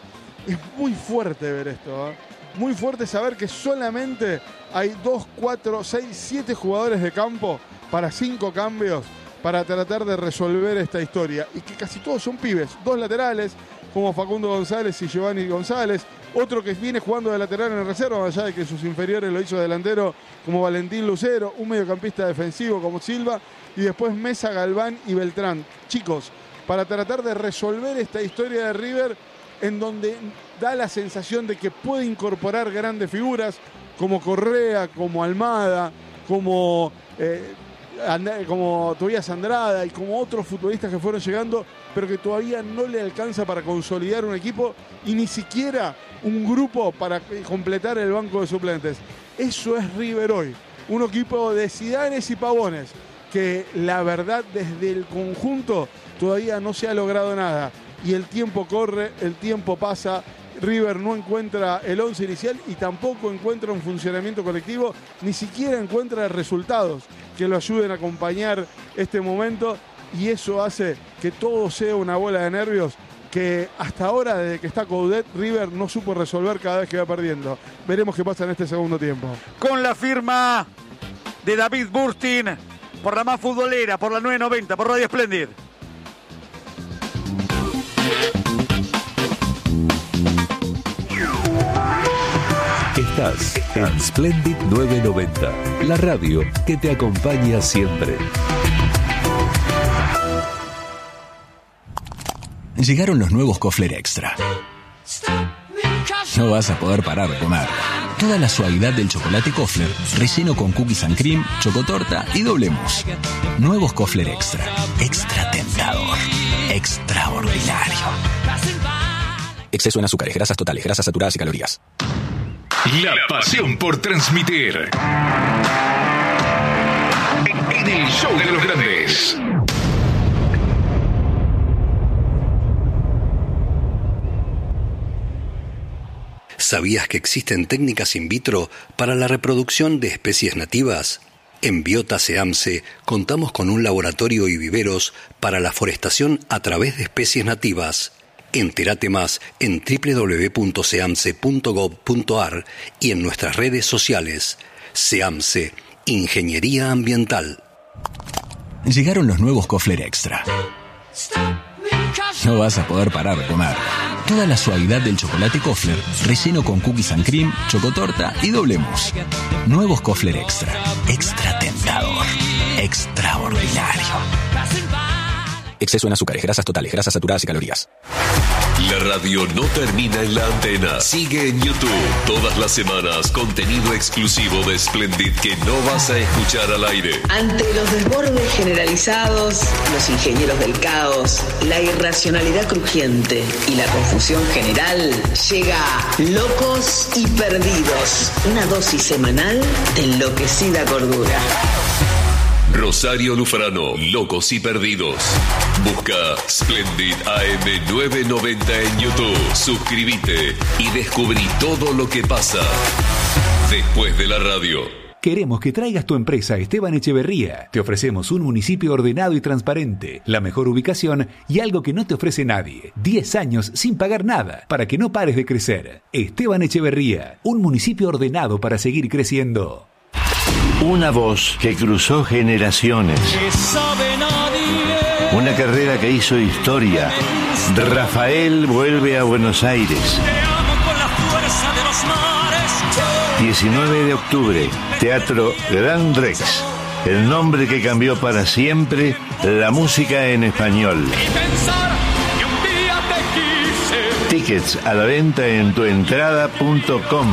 Es muy fuerte ver esto, ¿eh? Muy fuerte saber que solamente hay dos, cuatro, seis, siete jugadores de campo para cinco cambios para tratar de resolver esta historia. Y que casi todos son pibes. Dos laterales, como Facundo González y Giovanni González. Otro que viene jugando de lateral en reserva, más allá de que sus inferiores lo hizo de delantero, como Valentín Lucero. Un mediocampista defensivo como Silva. Y después Mesa, Galván y Beltrán. Chicos, para tratar de resolver esta historia de River, en donde da la sensación de que puede incorporar grandes figuras como Correa, como Almada, como, eh, And- como Tobías Andrada y como otros futbolistas que fueron llegando, pero que todavía no le alcanza para consolidar un equipo y ni siquiera un grupo para completar el banco de suplentes. Eso es River hoy, un equipo de Zidanes y Pavones, que la verdad desde el conjunto todavía no se ha logrado nada. Y el tiempo corre, el tiempo pasa, River no encuentra el once inicial y tampoco encuentra un funcionamiento colectivo, ni siquiera encuentra resultados que lo ayuden a acompañar este momento, y eso hace que todo sea una bola de nervios que hasta ahora, desde que está Coudet, River no supo resolver cada vez que va perdiendo. Veremos qué pasa en este segundo tiempo. Con la firma de David Burstin, por la más futbolera, por la nueve noventa, por Radio Splendid. Estás en Splendid nueve noventa, la radio que te acompaña siempre. Llegaron los nuevos Kofler Extra. No vas a poder parar de comer. Toda la suavidad del chocolate Kofler, relleno con cookies and cream, chocotorta y doble mousse. Nuevos Kofler Extra. Extra tentador. Extraordinario. Exceso en azúcares, grasas totales, grasas saturadas y calorías. La pasión por transmitir. En el show de los grandes. ¿Sabías que existen técnicas in vitro para la reproducción de especies nativas? En Biota SEAMSE contamos con un laboratorio y viveros para la forestación a través de especies nativas. Entérate más en doble u doble u doble u punto seamse punto gob punto a r y en nuestras redes sociales. SEAMSE, Ingeniería Ambiental. Llegaron los nuevos Kofler Extra. No vas a poder parar de comer. Toda la suavidad del chocolate Kofler, relleno con cookies and cream, chocotorta y doble mousse. Nuevos Kofler Extra. Extra tentador. Extraordinario. Exceso en azúcares, grasas totales, grasas saturadas y calorías. La radio no termina en la antena. Sigue en YouTube. Todas las semanas, contenido exclusivo de Splendid que no vas a escuchar al aire. Ante los desbordes generalizados, los ingenieros del caos, la irracionalidad crujiente y la confusión general, llega Locos y Perdidos. Una dosis semanal de enloquecida cordura. Rosario Lufrano, Locos y Perdidos. Busca Splendid A M novecientos noventa en YouTube. Suscríbete y descubrí todo lo que pasa después de la radio. Queremos que traigas tu empresa a Esteban Echeverría. Te ofrecemos un municipio ordenado y transparente, la mejor ubicación y algo que no te ofrece nadie. diez años sin pagar nada, para que no pares de crecer. Esteban Echeverría, un municipio ordenado para seguir creciendo. Una voz que cruzó generaciones. Una carrera que hizo historia. Rafael vuelve a Buenos Aires. diecinueve de octubre, Teatro Gran Rex. El nombre que cambió para siempre la música en español. Tickets a la venta en tuentrada punto com.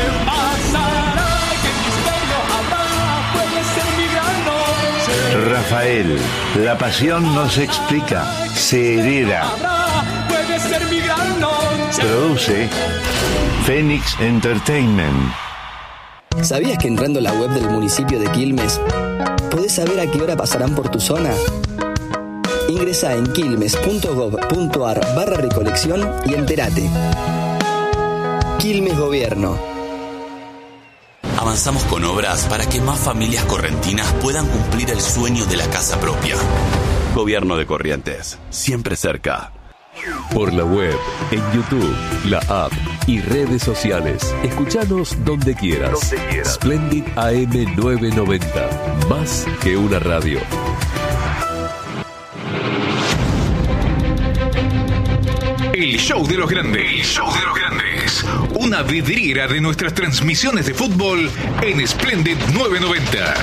Rafael, la pasión no se explica, se hereda. Produce Phoenix Entertainment. ¿Sabías que entrando a la web del municipio de Quilmes podés saber a qué hora pasarán por tu zona? Ingresá en quilmes punto gov punto ar barra recolección y entérate. Quilmes Gobierno. Avanzamos con obras para que más familias correntinas puedan cumplir el sueño de la casa propia. Gobierno de Corrientes, siempre cerca. Por la web, en YouTube, la app y redes sociales. Escuchanos donde quieras. Donde quieras. Splendid A M novecientos noventa. Más que una radio. El show de los grandes. El show de los grandes. Una vidriera de nuestras transmisiones de fútbol en Splendid novecientos noventa.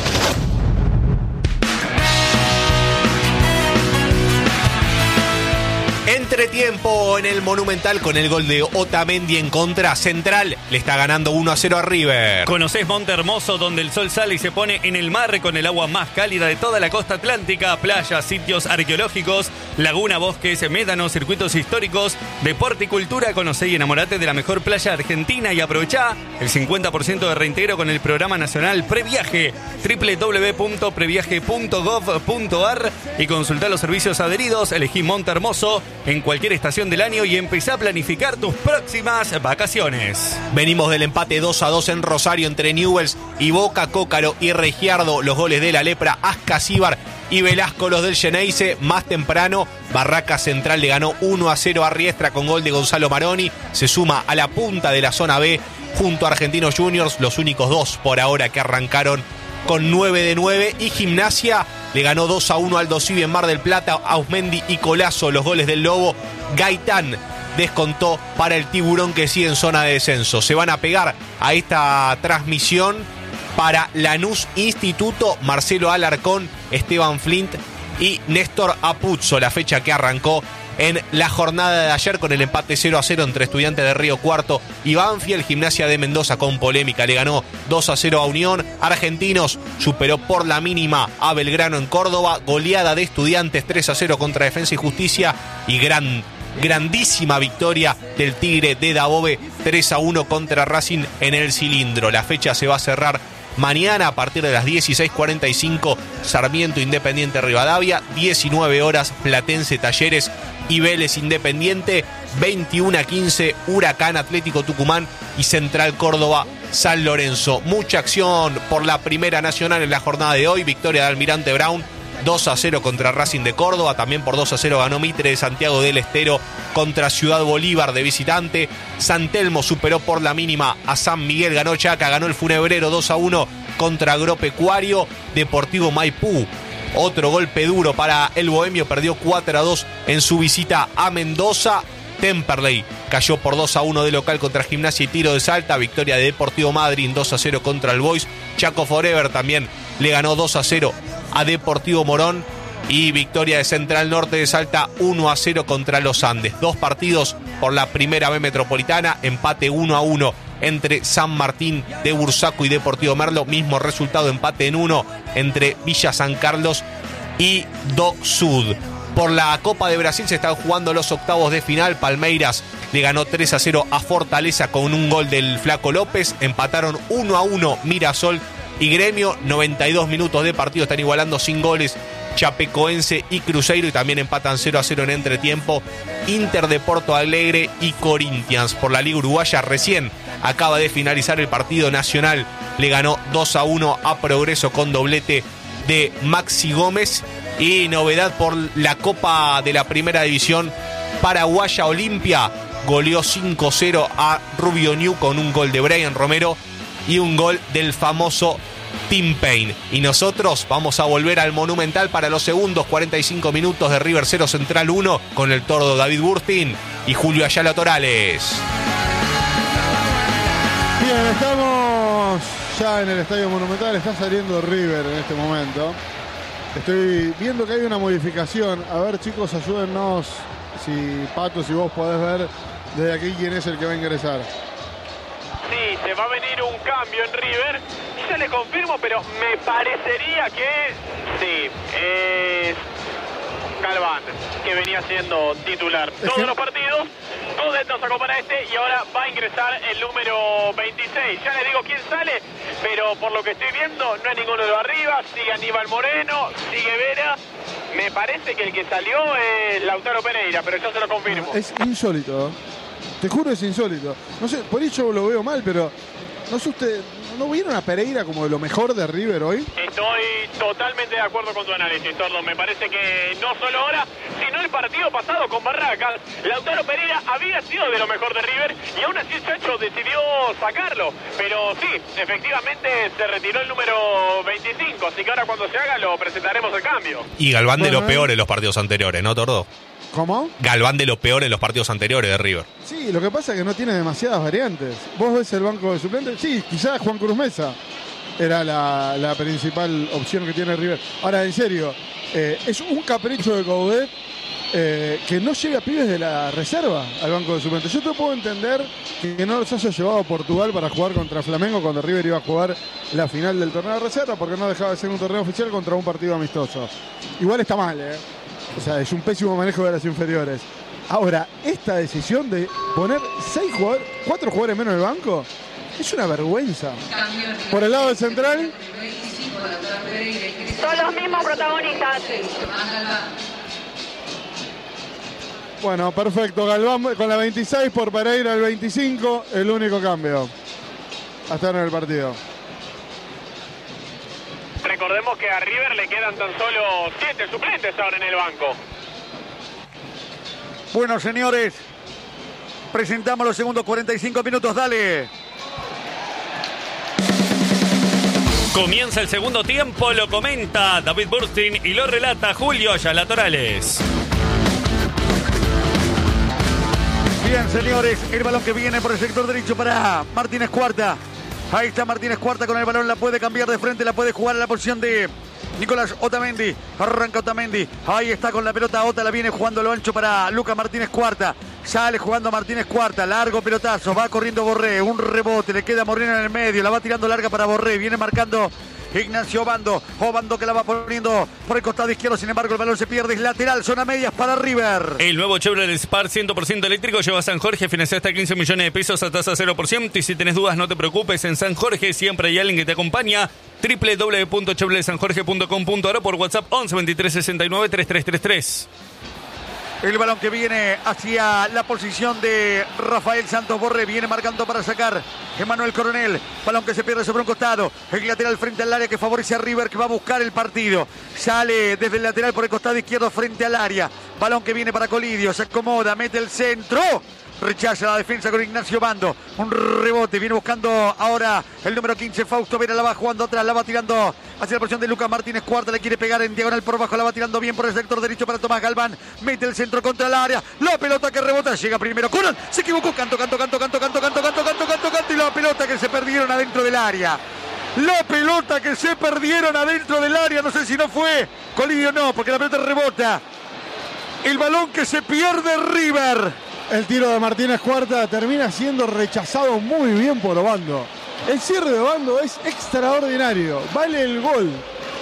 Entretiempo en el Monumental con el gol de Otamendi en contra. Central le está ganando uno a cero a River. ¿Conocés Monte Hermoso, donde el sol sale y se pone en el mar con el agua más cálida de toda la costa atlántica? Playas, sitios arqueológicos, laguna, bosques, médanos, circuitos históricos, deporte y cultura. Conocé y enamorate de la mejor playa argentina y aprovechá el cincuenta por ciento de reintegro con el programa nacional Previaje. doble u doble u doble u punto previaje punto gov punto ar y consultá los servicios adheridos. Elegí Monte Hermoso en cualquier estación del año y empezá a planificar tus próximas vacaciones. Venimos del empate dos a dos en Rosario entre Newell's y Boca. Cócaro y Regiardo, los goles de la Lepra, Ascasíbar y Velasco, los del Geneise. Más temprano, Barraca Central le ganó uno a cero a Riestra con gol de Gonzalo Maroni. Se suma a la punta de la zona B junto a Argentinos Juniors, los únicos dos por ahora que arrancaron con nueve de nueve. Y Gimnasia le ganó dos a uno al Dosivi en Mar del Plata. Ausmendi y Colazo, los goles del Lobo. Gaitán descontó para el Tiburón, que sigue en zona de descenso. Se van a pegar a esta transmisión para Lanús Instituto, Marcelo Alarcón, Esteban Flint y Néstor Apuzzo. La fecha que arrancó en la jornada de ayer con el empate cero a cero entre Estudiantes de Río Cuarto y Banfield. Gimnasia de Mendoza con polémica le ganó dos a cero a Unión. Argentinos superó por la mínima a Belgrano en Córdoba. Goleada de Estudiantes tres a cero contra Defensa y Justicia. Y gran, grandísima victoria del Tigre de Dabove tres a uno contra Racing en el Cilindro. La fecha se va a cerrar mañana a partir de las dieciséis cuarenta y cinco, Sarmiento Independiente Rivadavia, diecinueve horas Platense Talleres y Vélez Independiente, veintiuno a quince Huracán Atlético Tucumán y Central Córdoba San Lorenzo. Mucha acción por la Primera Nacional en la jornada de hoy. Victoria de Almirante Brown dos a cero contra Racing de Córdoba. También por dos a cero ganó Mitre de Santiago del Estero contra Ciudad Bolívar de visitante. San Telmo superó por la mínima a San Miguel. Ganó Chaca, ganó el Funebrero dos a uno contra Agropecuario. Deportivo Maipú, otro golpe duro para el Bohemio. Perdió cuatro a dos en su visita a Mendoza. Temperley cayó por dos a uno de local contra Gimnasia y Tiro de Salta. Victoria de Deportivo Madryn dos a cero contra el Boys. Chaco Forever también le ganó dos a cero a Deportivo Morón. Y victoria de Central Norte de Salta uno a cero contra los Andes. Dos partidos por la Primera B Metropolitana. Empate uno a uno entre San Martín de Bursaco y Deportivo Merlo. Mismo resultado, empate en uno entre Villa San Carlos y Do Sud. Por la Copa de Brasil se están jugando los octavos de final. Palmeiras le ganó tres a cero a Fortaleza con un gol del Flaco López. Empataron uno a uno Mirasol y Gremio. noventa y dos minutos de partido, están igualando sin goles Chapecoense y Cruzeiro, y también empatan cero a cero en entretiempo Inter de Porto Alegre y Corinthians. Por la Liga Uruguaya recién acaba de finalizar el partido. Nacional le ganó dos a uno a Progreso con doblete de Maxi Gómez. Y novedad por la Copa de la Primera División paraguaya, Olimpia goleó cinco cero a Rubio Ñu con un gol de Brian Romero y un gol del famoso Tim Payne. Y nosotros vamos a volver al Monumental para los segundos cuarenta y cinco minutos de River cero Central uno con el tordo David Burstin y Julio Ayala Torales. Bien, estamos ya en el Estadio Monumental, está saliendo River en este momento. Estoy viendo que hay una modificación. A ver, chicos, ayúdennos. Si Pato, si vos podés ver desde aquí quién es el que va a ingresar. Sí, se va a venir un cambio en River. Ya le confirmo, pero me parecería que sí, es Galván, que venía siendo titular todos que... los partidos. Dos de estos sacó para este y ahora va a ingresar el número veintiséis. Ya le digo quién sale, pero por lo que estoy viendo no hay ninguno de los arriba. Sigue Aníbal Moreno, sigue Vera. Me parece que el que salió es Lautaro Pereira, pero yo se lo confirmo. Es insólito, te juro, es insólito. No sé, por eso lo veo mal, pero no sé usted, ¿no vieron a Pereira como de lo mejor de River hoy? Estoy totalmente de acuerdo con tu análisis, Tordo. Me parece que no solo ahora, sino el partido pasado con Barracas, Lautaro Pereira había sido de lo mejor de River y aún así el Chacho decidió sacarlo. Pero sí, efectivamente se retiró el número veinticinco, así que ahora cuando se haga lo presentaremos el cambio. Y Galván de bueno, lo peor en los partidos anteriores, ¿no, Tordo? ¿Cómo? Galván de lo peor en los partidos anteriores de River. Sí, lo que pasa es que no tiene demasiadas variantes. Vos ves el banco de suplentes, sí, quizás Juan Cruz Mesa era la, la principal opción que tiene River. Ahora, en serio, eh, es un capricho de Coudet eh, que no lleve a pibes de la reserva al banco de suplentes. Yo te puedo entender que no los haya llevado a Portugal para jugar contra Flamengo cuando River iba a jugar la final del torneo de reserva, porque no dejaba de ser un torneo oficial contra un partido amistoso. Igual está mal, ¿eh? O sea, es un pésimo manejo de las inferiores. Ahora, esta decisión de poner seis jugadores, cuatro jugadores menos en el banco, es una vergüenza. Por el lado del Central, son los mismos protagonistas. Bueno, perfecto. Galván con la veintiséis, por Pereira el veinticinco, el único cambio hasta ahora en el partido. Recordemos que a River le quedan tan solo siete suplentes ahora en el banco. Bueno, señores, presentamos los segundos cuarenta y cinco minutos, dale. Comienza el segundo tiempo, lo comenta David Burstin y lo relata Julio Ayala Torales. Bien, señores, el balón que viene por el sector derecho para Martínez Cuarta. Ahí está Martínez Cuarta con el balón, la puede cambiar de frente, la puede jugar a la posición de Nicolás Otamendi. Arranca Otamendi, ahí está con la pelota Ota, la viene jugando lo ancho para Lucas Martínez Cuarta. Sale jugando Martínez Cuarta, largo pelotazo, va corriendo Borré, un rebote, le queda Moreno en el medio, la va tirando larga para Borré, viene marcando Ignacio Obando, Obando que la va poniendo por el costado izquierdo, sin embargo el balón se pierde, es lateral, zona medias para River. El nuevo Chevrolet Spark cien por ciento eléctrico lleva a San Jorge, financia hasta quince millones de pesos a tasa cero por ciento y si tenés dudas no te preocupes, en San Jorge siempre hay alguien que te acompaña. doble u doble u doble u punto chevrolet san jorge punto com punto a r o por WhatsApp once veintitrés sesenta y nueve treinta y tres treinta y tres. El balón que viene hacia la posición de Rafael Santos Borré. Viene marcando para sacar Emanuel Coronel. Balón que se pierde sobre un costado. El lateral frente al área que favorece a River, que va a buscar el partido. Sale desde el lateral por el costado izquierdo frente al área. Balón que viene para Colidio. Se acomoda, mete el centro. Rechaza la defensa con Ignacio Bando. Un rebote. Viene buscando ahora el número quince. Fausto Vera la va jugando atrás. La va tirando hacia la posición de Lucas Martínez Cuarta. Le quiere pegar en diagonal por abajo. La va tirando bien por el sector derecho para Tomás Galván. Mete el centro contra el área. La pelota que rebota. Llega primero Conan. Se equivocó. Canto, canto, canto, canto, canto, canto, canto, canto, canto, canto. Y la pelota que se perdieron adentro del área. La pelota que se perdieron adentro del área. No sé si no fue Colidio, no, porque la pelota rebota. El balón que se pierde River. El tiro de Martínez Cuarta termina siendo rechazado muy bien por Obando. El cierre de Obando es extraordinario. Vale el gol.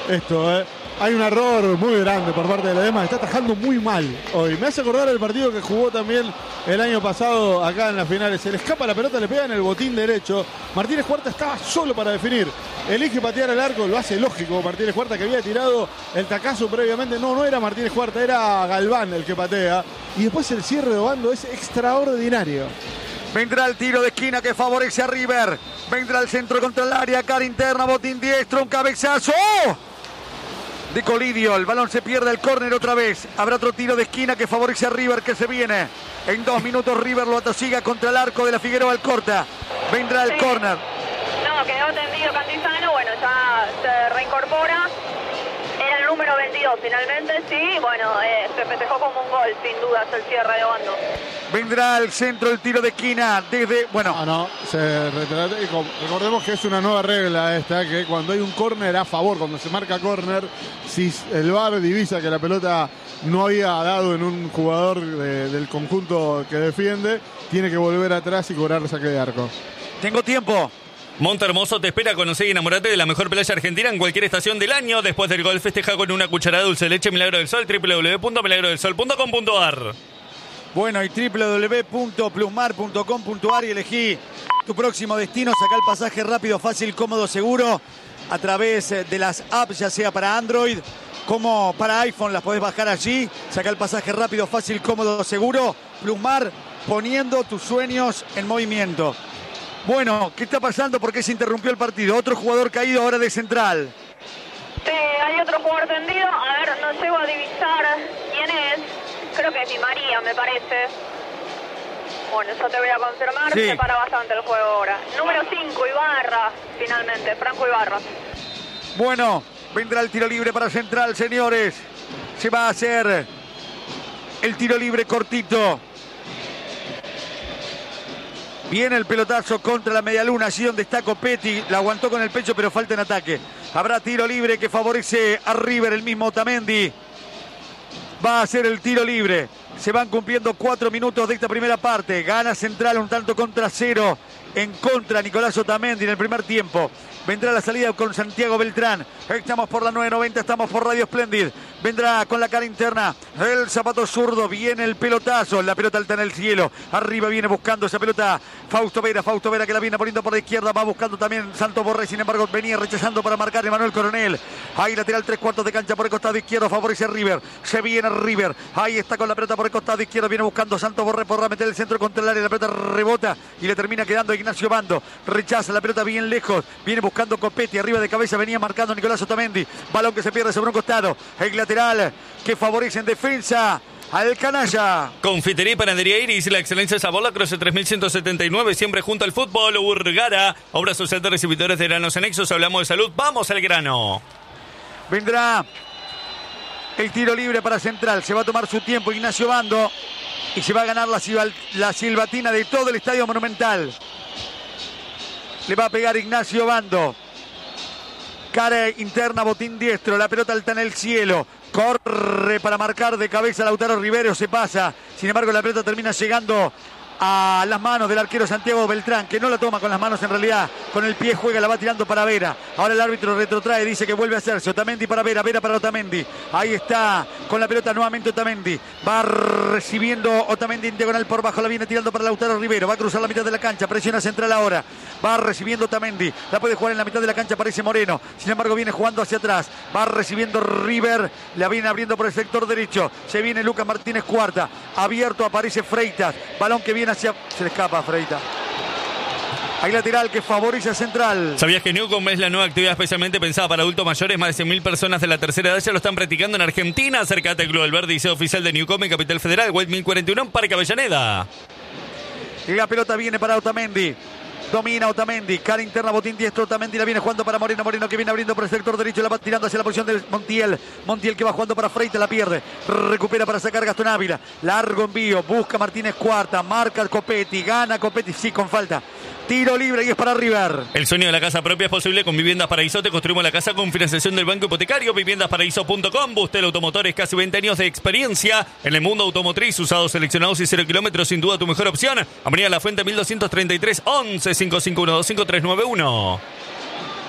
esto, ¿eh? Hay un error muy grande por parte de Ledesma, está atajando muy mal hoy. Me hace acordar el partido que jugó también el año pasado acá en las finales. Se le escapa la pelota, le pega en el botín derecho. Martínez Cuarta estaba solo para definir. Elige patear al arco, lo hace lógico. Martínez Cuarta, que había tirado el tacazo previamente. No, no era Martínez Cuarta, era Galván el que patea. Y después el cierre de Obando es extraordinario. Vendrá el tiro de esquina que favorece a River. Vendrá el centro contra el área, cara interna, botín diestro, un cabezazo. ¡Oh! De Colidio, el balón se pierde, el córner otra vez. Habrá otro tiro de esquina que favorece a River, que se viene. En dos minutos River lo atosiga contra el arco de la Figueroa Alcorta. Vendrá el sí. córner. No, quedó tendido Cantizano, bueno, ya se reincorpora. Era el número veintidós finalmente, sí, bueno, eh, se festejó como un gol, sin dudas, el cierre de Obando. Vendrá el centro, el tiro de esquina desde, bueno. No, no, se retrata. Recordemos que es una nueva regla esta, que cuando hay un córner a favor, cuando se marca córner, si el V A R divisa que la pelota no había dado en un jugador de, del conjunto que defiende, tiene que volver atrás y cobrar el saque de arco. Tengo tiempo. Monte Hermoso te espera, conocer y enamorate de la mejor playa argentina en cualquier estación del año. Después del gol festeja con una cucharada de dulce de leche Milagro del Sol, doble u doble u doble u punto milagro del sol punto com punto a r. Bueno, y doble u doble u doble u punto plusmar punto com punto a r y elegí tu próximo destino. Saca el pasaje rápido, fácil, cómodo, seguro a través de las apps, ya sea para Android como para iPhone, las podés bajar allí. Saca el pasaje rápido, fácil, cómodo, seguro. Plusmar, poniendo tus sueños en movimiento. Bueno, ¿qué está pasando? ¿Por qué se interrumpió el partido? Otro jugador caído ahora de central. Sí, hay otro jugador tendido. A ver, no llego a divisar quién es. Creo que es Di María, me parece. Bueno, eso te voy a confirmar. Sí. Se para bastante el juego ahora. Número cinco, Ibarra, finalmente. Franco Ibarra. Bueno, vendrá el tiro libre para central, señores. Se va a hacer el tiro libre cortito. Viene el pelotazo contra la medialuna, allí donde está Copetti. La aguantó con el pecho, pero falta en ataque. Habrá tiro libre que favorece a River, el mismo Otamendi. Va a hacer el tiro libre. Se van cumpliendo cuatro minutos de esta primera parte. Gana Central un tanto contra cero. En contra Nicolás Otamendi en el primer tiempo. Vendrá la salida con Santiago Beltrán. Estamos por la nueve noventa, estamos por Radio Splendid. Vendrá con la cara interna el zapato zurdo. Viene el pelotazo. La pelota alta en el cielo. Arriba viene buscando esa pelota Fausto Vera. Fausto Vera que la viene poniendo por la izquierda. Va buscando también Santos Borré. Sin embargo, venía rechazando para marcar Emanuel Coronel. Ahí lateral tres cuartos de cancha por el costado izquierdo. Favorece a River. Se viene River. Ahí está con la pelota por el costado izquierdo. Viene buscando Santos Borré por meter el centro contra el área. La pelota rebota y le termina quedando Ignacio Bando. Rechaza la pelota bien lejos. Viene buscando Copetti. Arriba de cabeza venía marcando Nicolás Otamendi. Balón que se pierde sobre un costado. El lateral que favorece en defensa al canalla. Confitería y Panadería Iris, la excelencia de sabor, la Croce tres mil ciento setenta y nueve, siempre junto al fútbol. Urgara, obra social de recibidores de granos anexos. Hablamos de salud, vamos al grano. Vendrá el tiro libre para Central. Se va a tomar su tiempo Ignacio Bando y se va a ganar la, la silbatina de todo el Estadio Monumental. Le va a pegar Ignacio Bando. Cara interna, botín diestro. La pelota alta en el cielo. Corre para marcar de cabeza Lautaro Rivero. Se pasa. Sin embargo, la pelota termina llegando a las manos del arquero Santiago Beltrán, que no la toma con las manos en realidad. Con el pie juega, la va tirando para Vera. Ahora el árbitro retrotrae, dice que vuelve a hacerse. Otamendi para Vera, Vera para Otamendi. Ahí está con la pelota nuevamente Otamendi. Va recibiendo Otamendi en diagonal por bajo. La viene tirando para Lautaro Rivero. Va a cruzar la mitad de la cancha. Presiona Central ahora. Va recibiendo Otamendi. La puede jugar en la mitad de la cancha. Aparece Moreno. Sin embargo, viene jugando hacia atrás. Va recibiendo River. La viene abriendo por el sector derecho. Se viene Lucas Martínez Cuarta. Abierto aparece Freitas. Balón que viene hacia... Se le escapa a Freitas. Hay lateral que favorece a Central. ¿Sabías que Newcom es la nueva actividad especialmente pensada para adultos mayores? Más de cien mil personas de la tercera edad ya lo están practicando en Argentina. Acércate al Club del Verde y sea oficial de Newcom en Capital Federal, White mil cuarenta y uno en Parque Avellaneda. Y la pelota viene para Otamendi. Domina Otamendi, cara interna, botín diestro. Otamendi la viene jugando para Moreno. Moreno que viene abriendo por el sector derecho. La va tirando hacia la posición de Montiel. Montiel que va jugando para Freitas, la pierde. Recupera para sacar Gastón Ávila. Largo envío, busca Martínez Cuarta. Marca Copetti, gana Copetti, sí, con falta. Tiro libre y es para River. El sueño de la casa propia es posible con Viviendas Paraíso. Te construimos la casa con financiación del Banco Hipotecario. Viviendas Paraíso punto com. Bustel Automotores, casi veinte años de experiencia en el mundo automotriz. Usados, seleccionados y cero kilómetros, sin duda tu mejor opción. Avenida La Fuente mil doscientos treinta y tres, once, cinco cinco uno dos cinco tres nueve uno.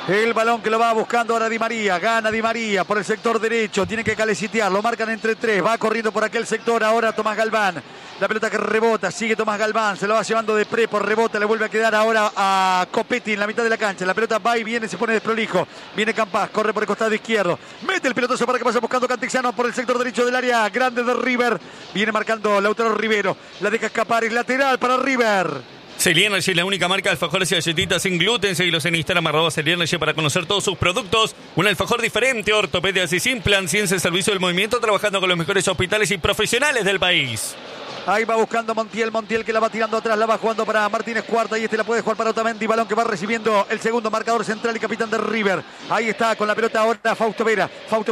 El balón que lo va buscando ahora Di María. Gana Di María por el sector derecho. Tiene que calecitear. Lo marcan entre tres. Va corriendo por aquel sector ahora Tomás Galván. La pelota que rebota. Sigue Tomás Galván. Se lo va llevando de pre por rebota. Le vuelve a quedar ahora a Copetti en la mitad de la cancha. La pelota va y viene. Se pone desprolijo. Viene Campas. Corre por el costado izquierdo. Mete el pelotazo para que vaya buscando Cantexano por el sector derecho del área grande de River. Viene marcando Lautaro Rivero. La deja escapar. Es lateral para River. Celí Energy, la única marca de alfajores y galletitas sin gluten. Seguilos en Instagram, arroba Celí Energy, para conocer todos sus productos. Un alfajor diferente, ortopedias y implant, ciencia y servicio del movimiento, trabajando con los mejores hospitales y profesionales del país. Ahí va buscando Montiel, Montiel que la va tirando atrás, la va jugando para Martínez Cuarta y este la puede jugar para Otamendi, balón que va recibiendo el segundo marcador central y capitán de River. Ahí está con la pelota ahora Fausto Vera. Fausto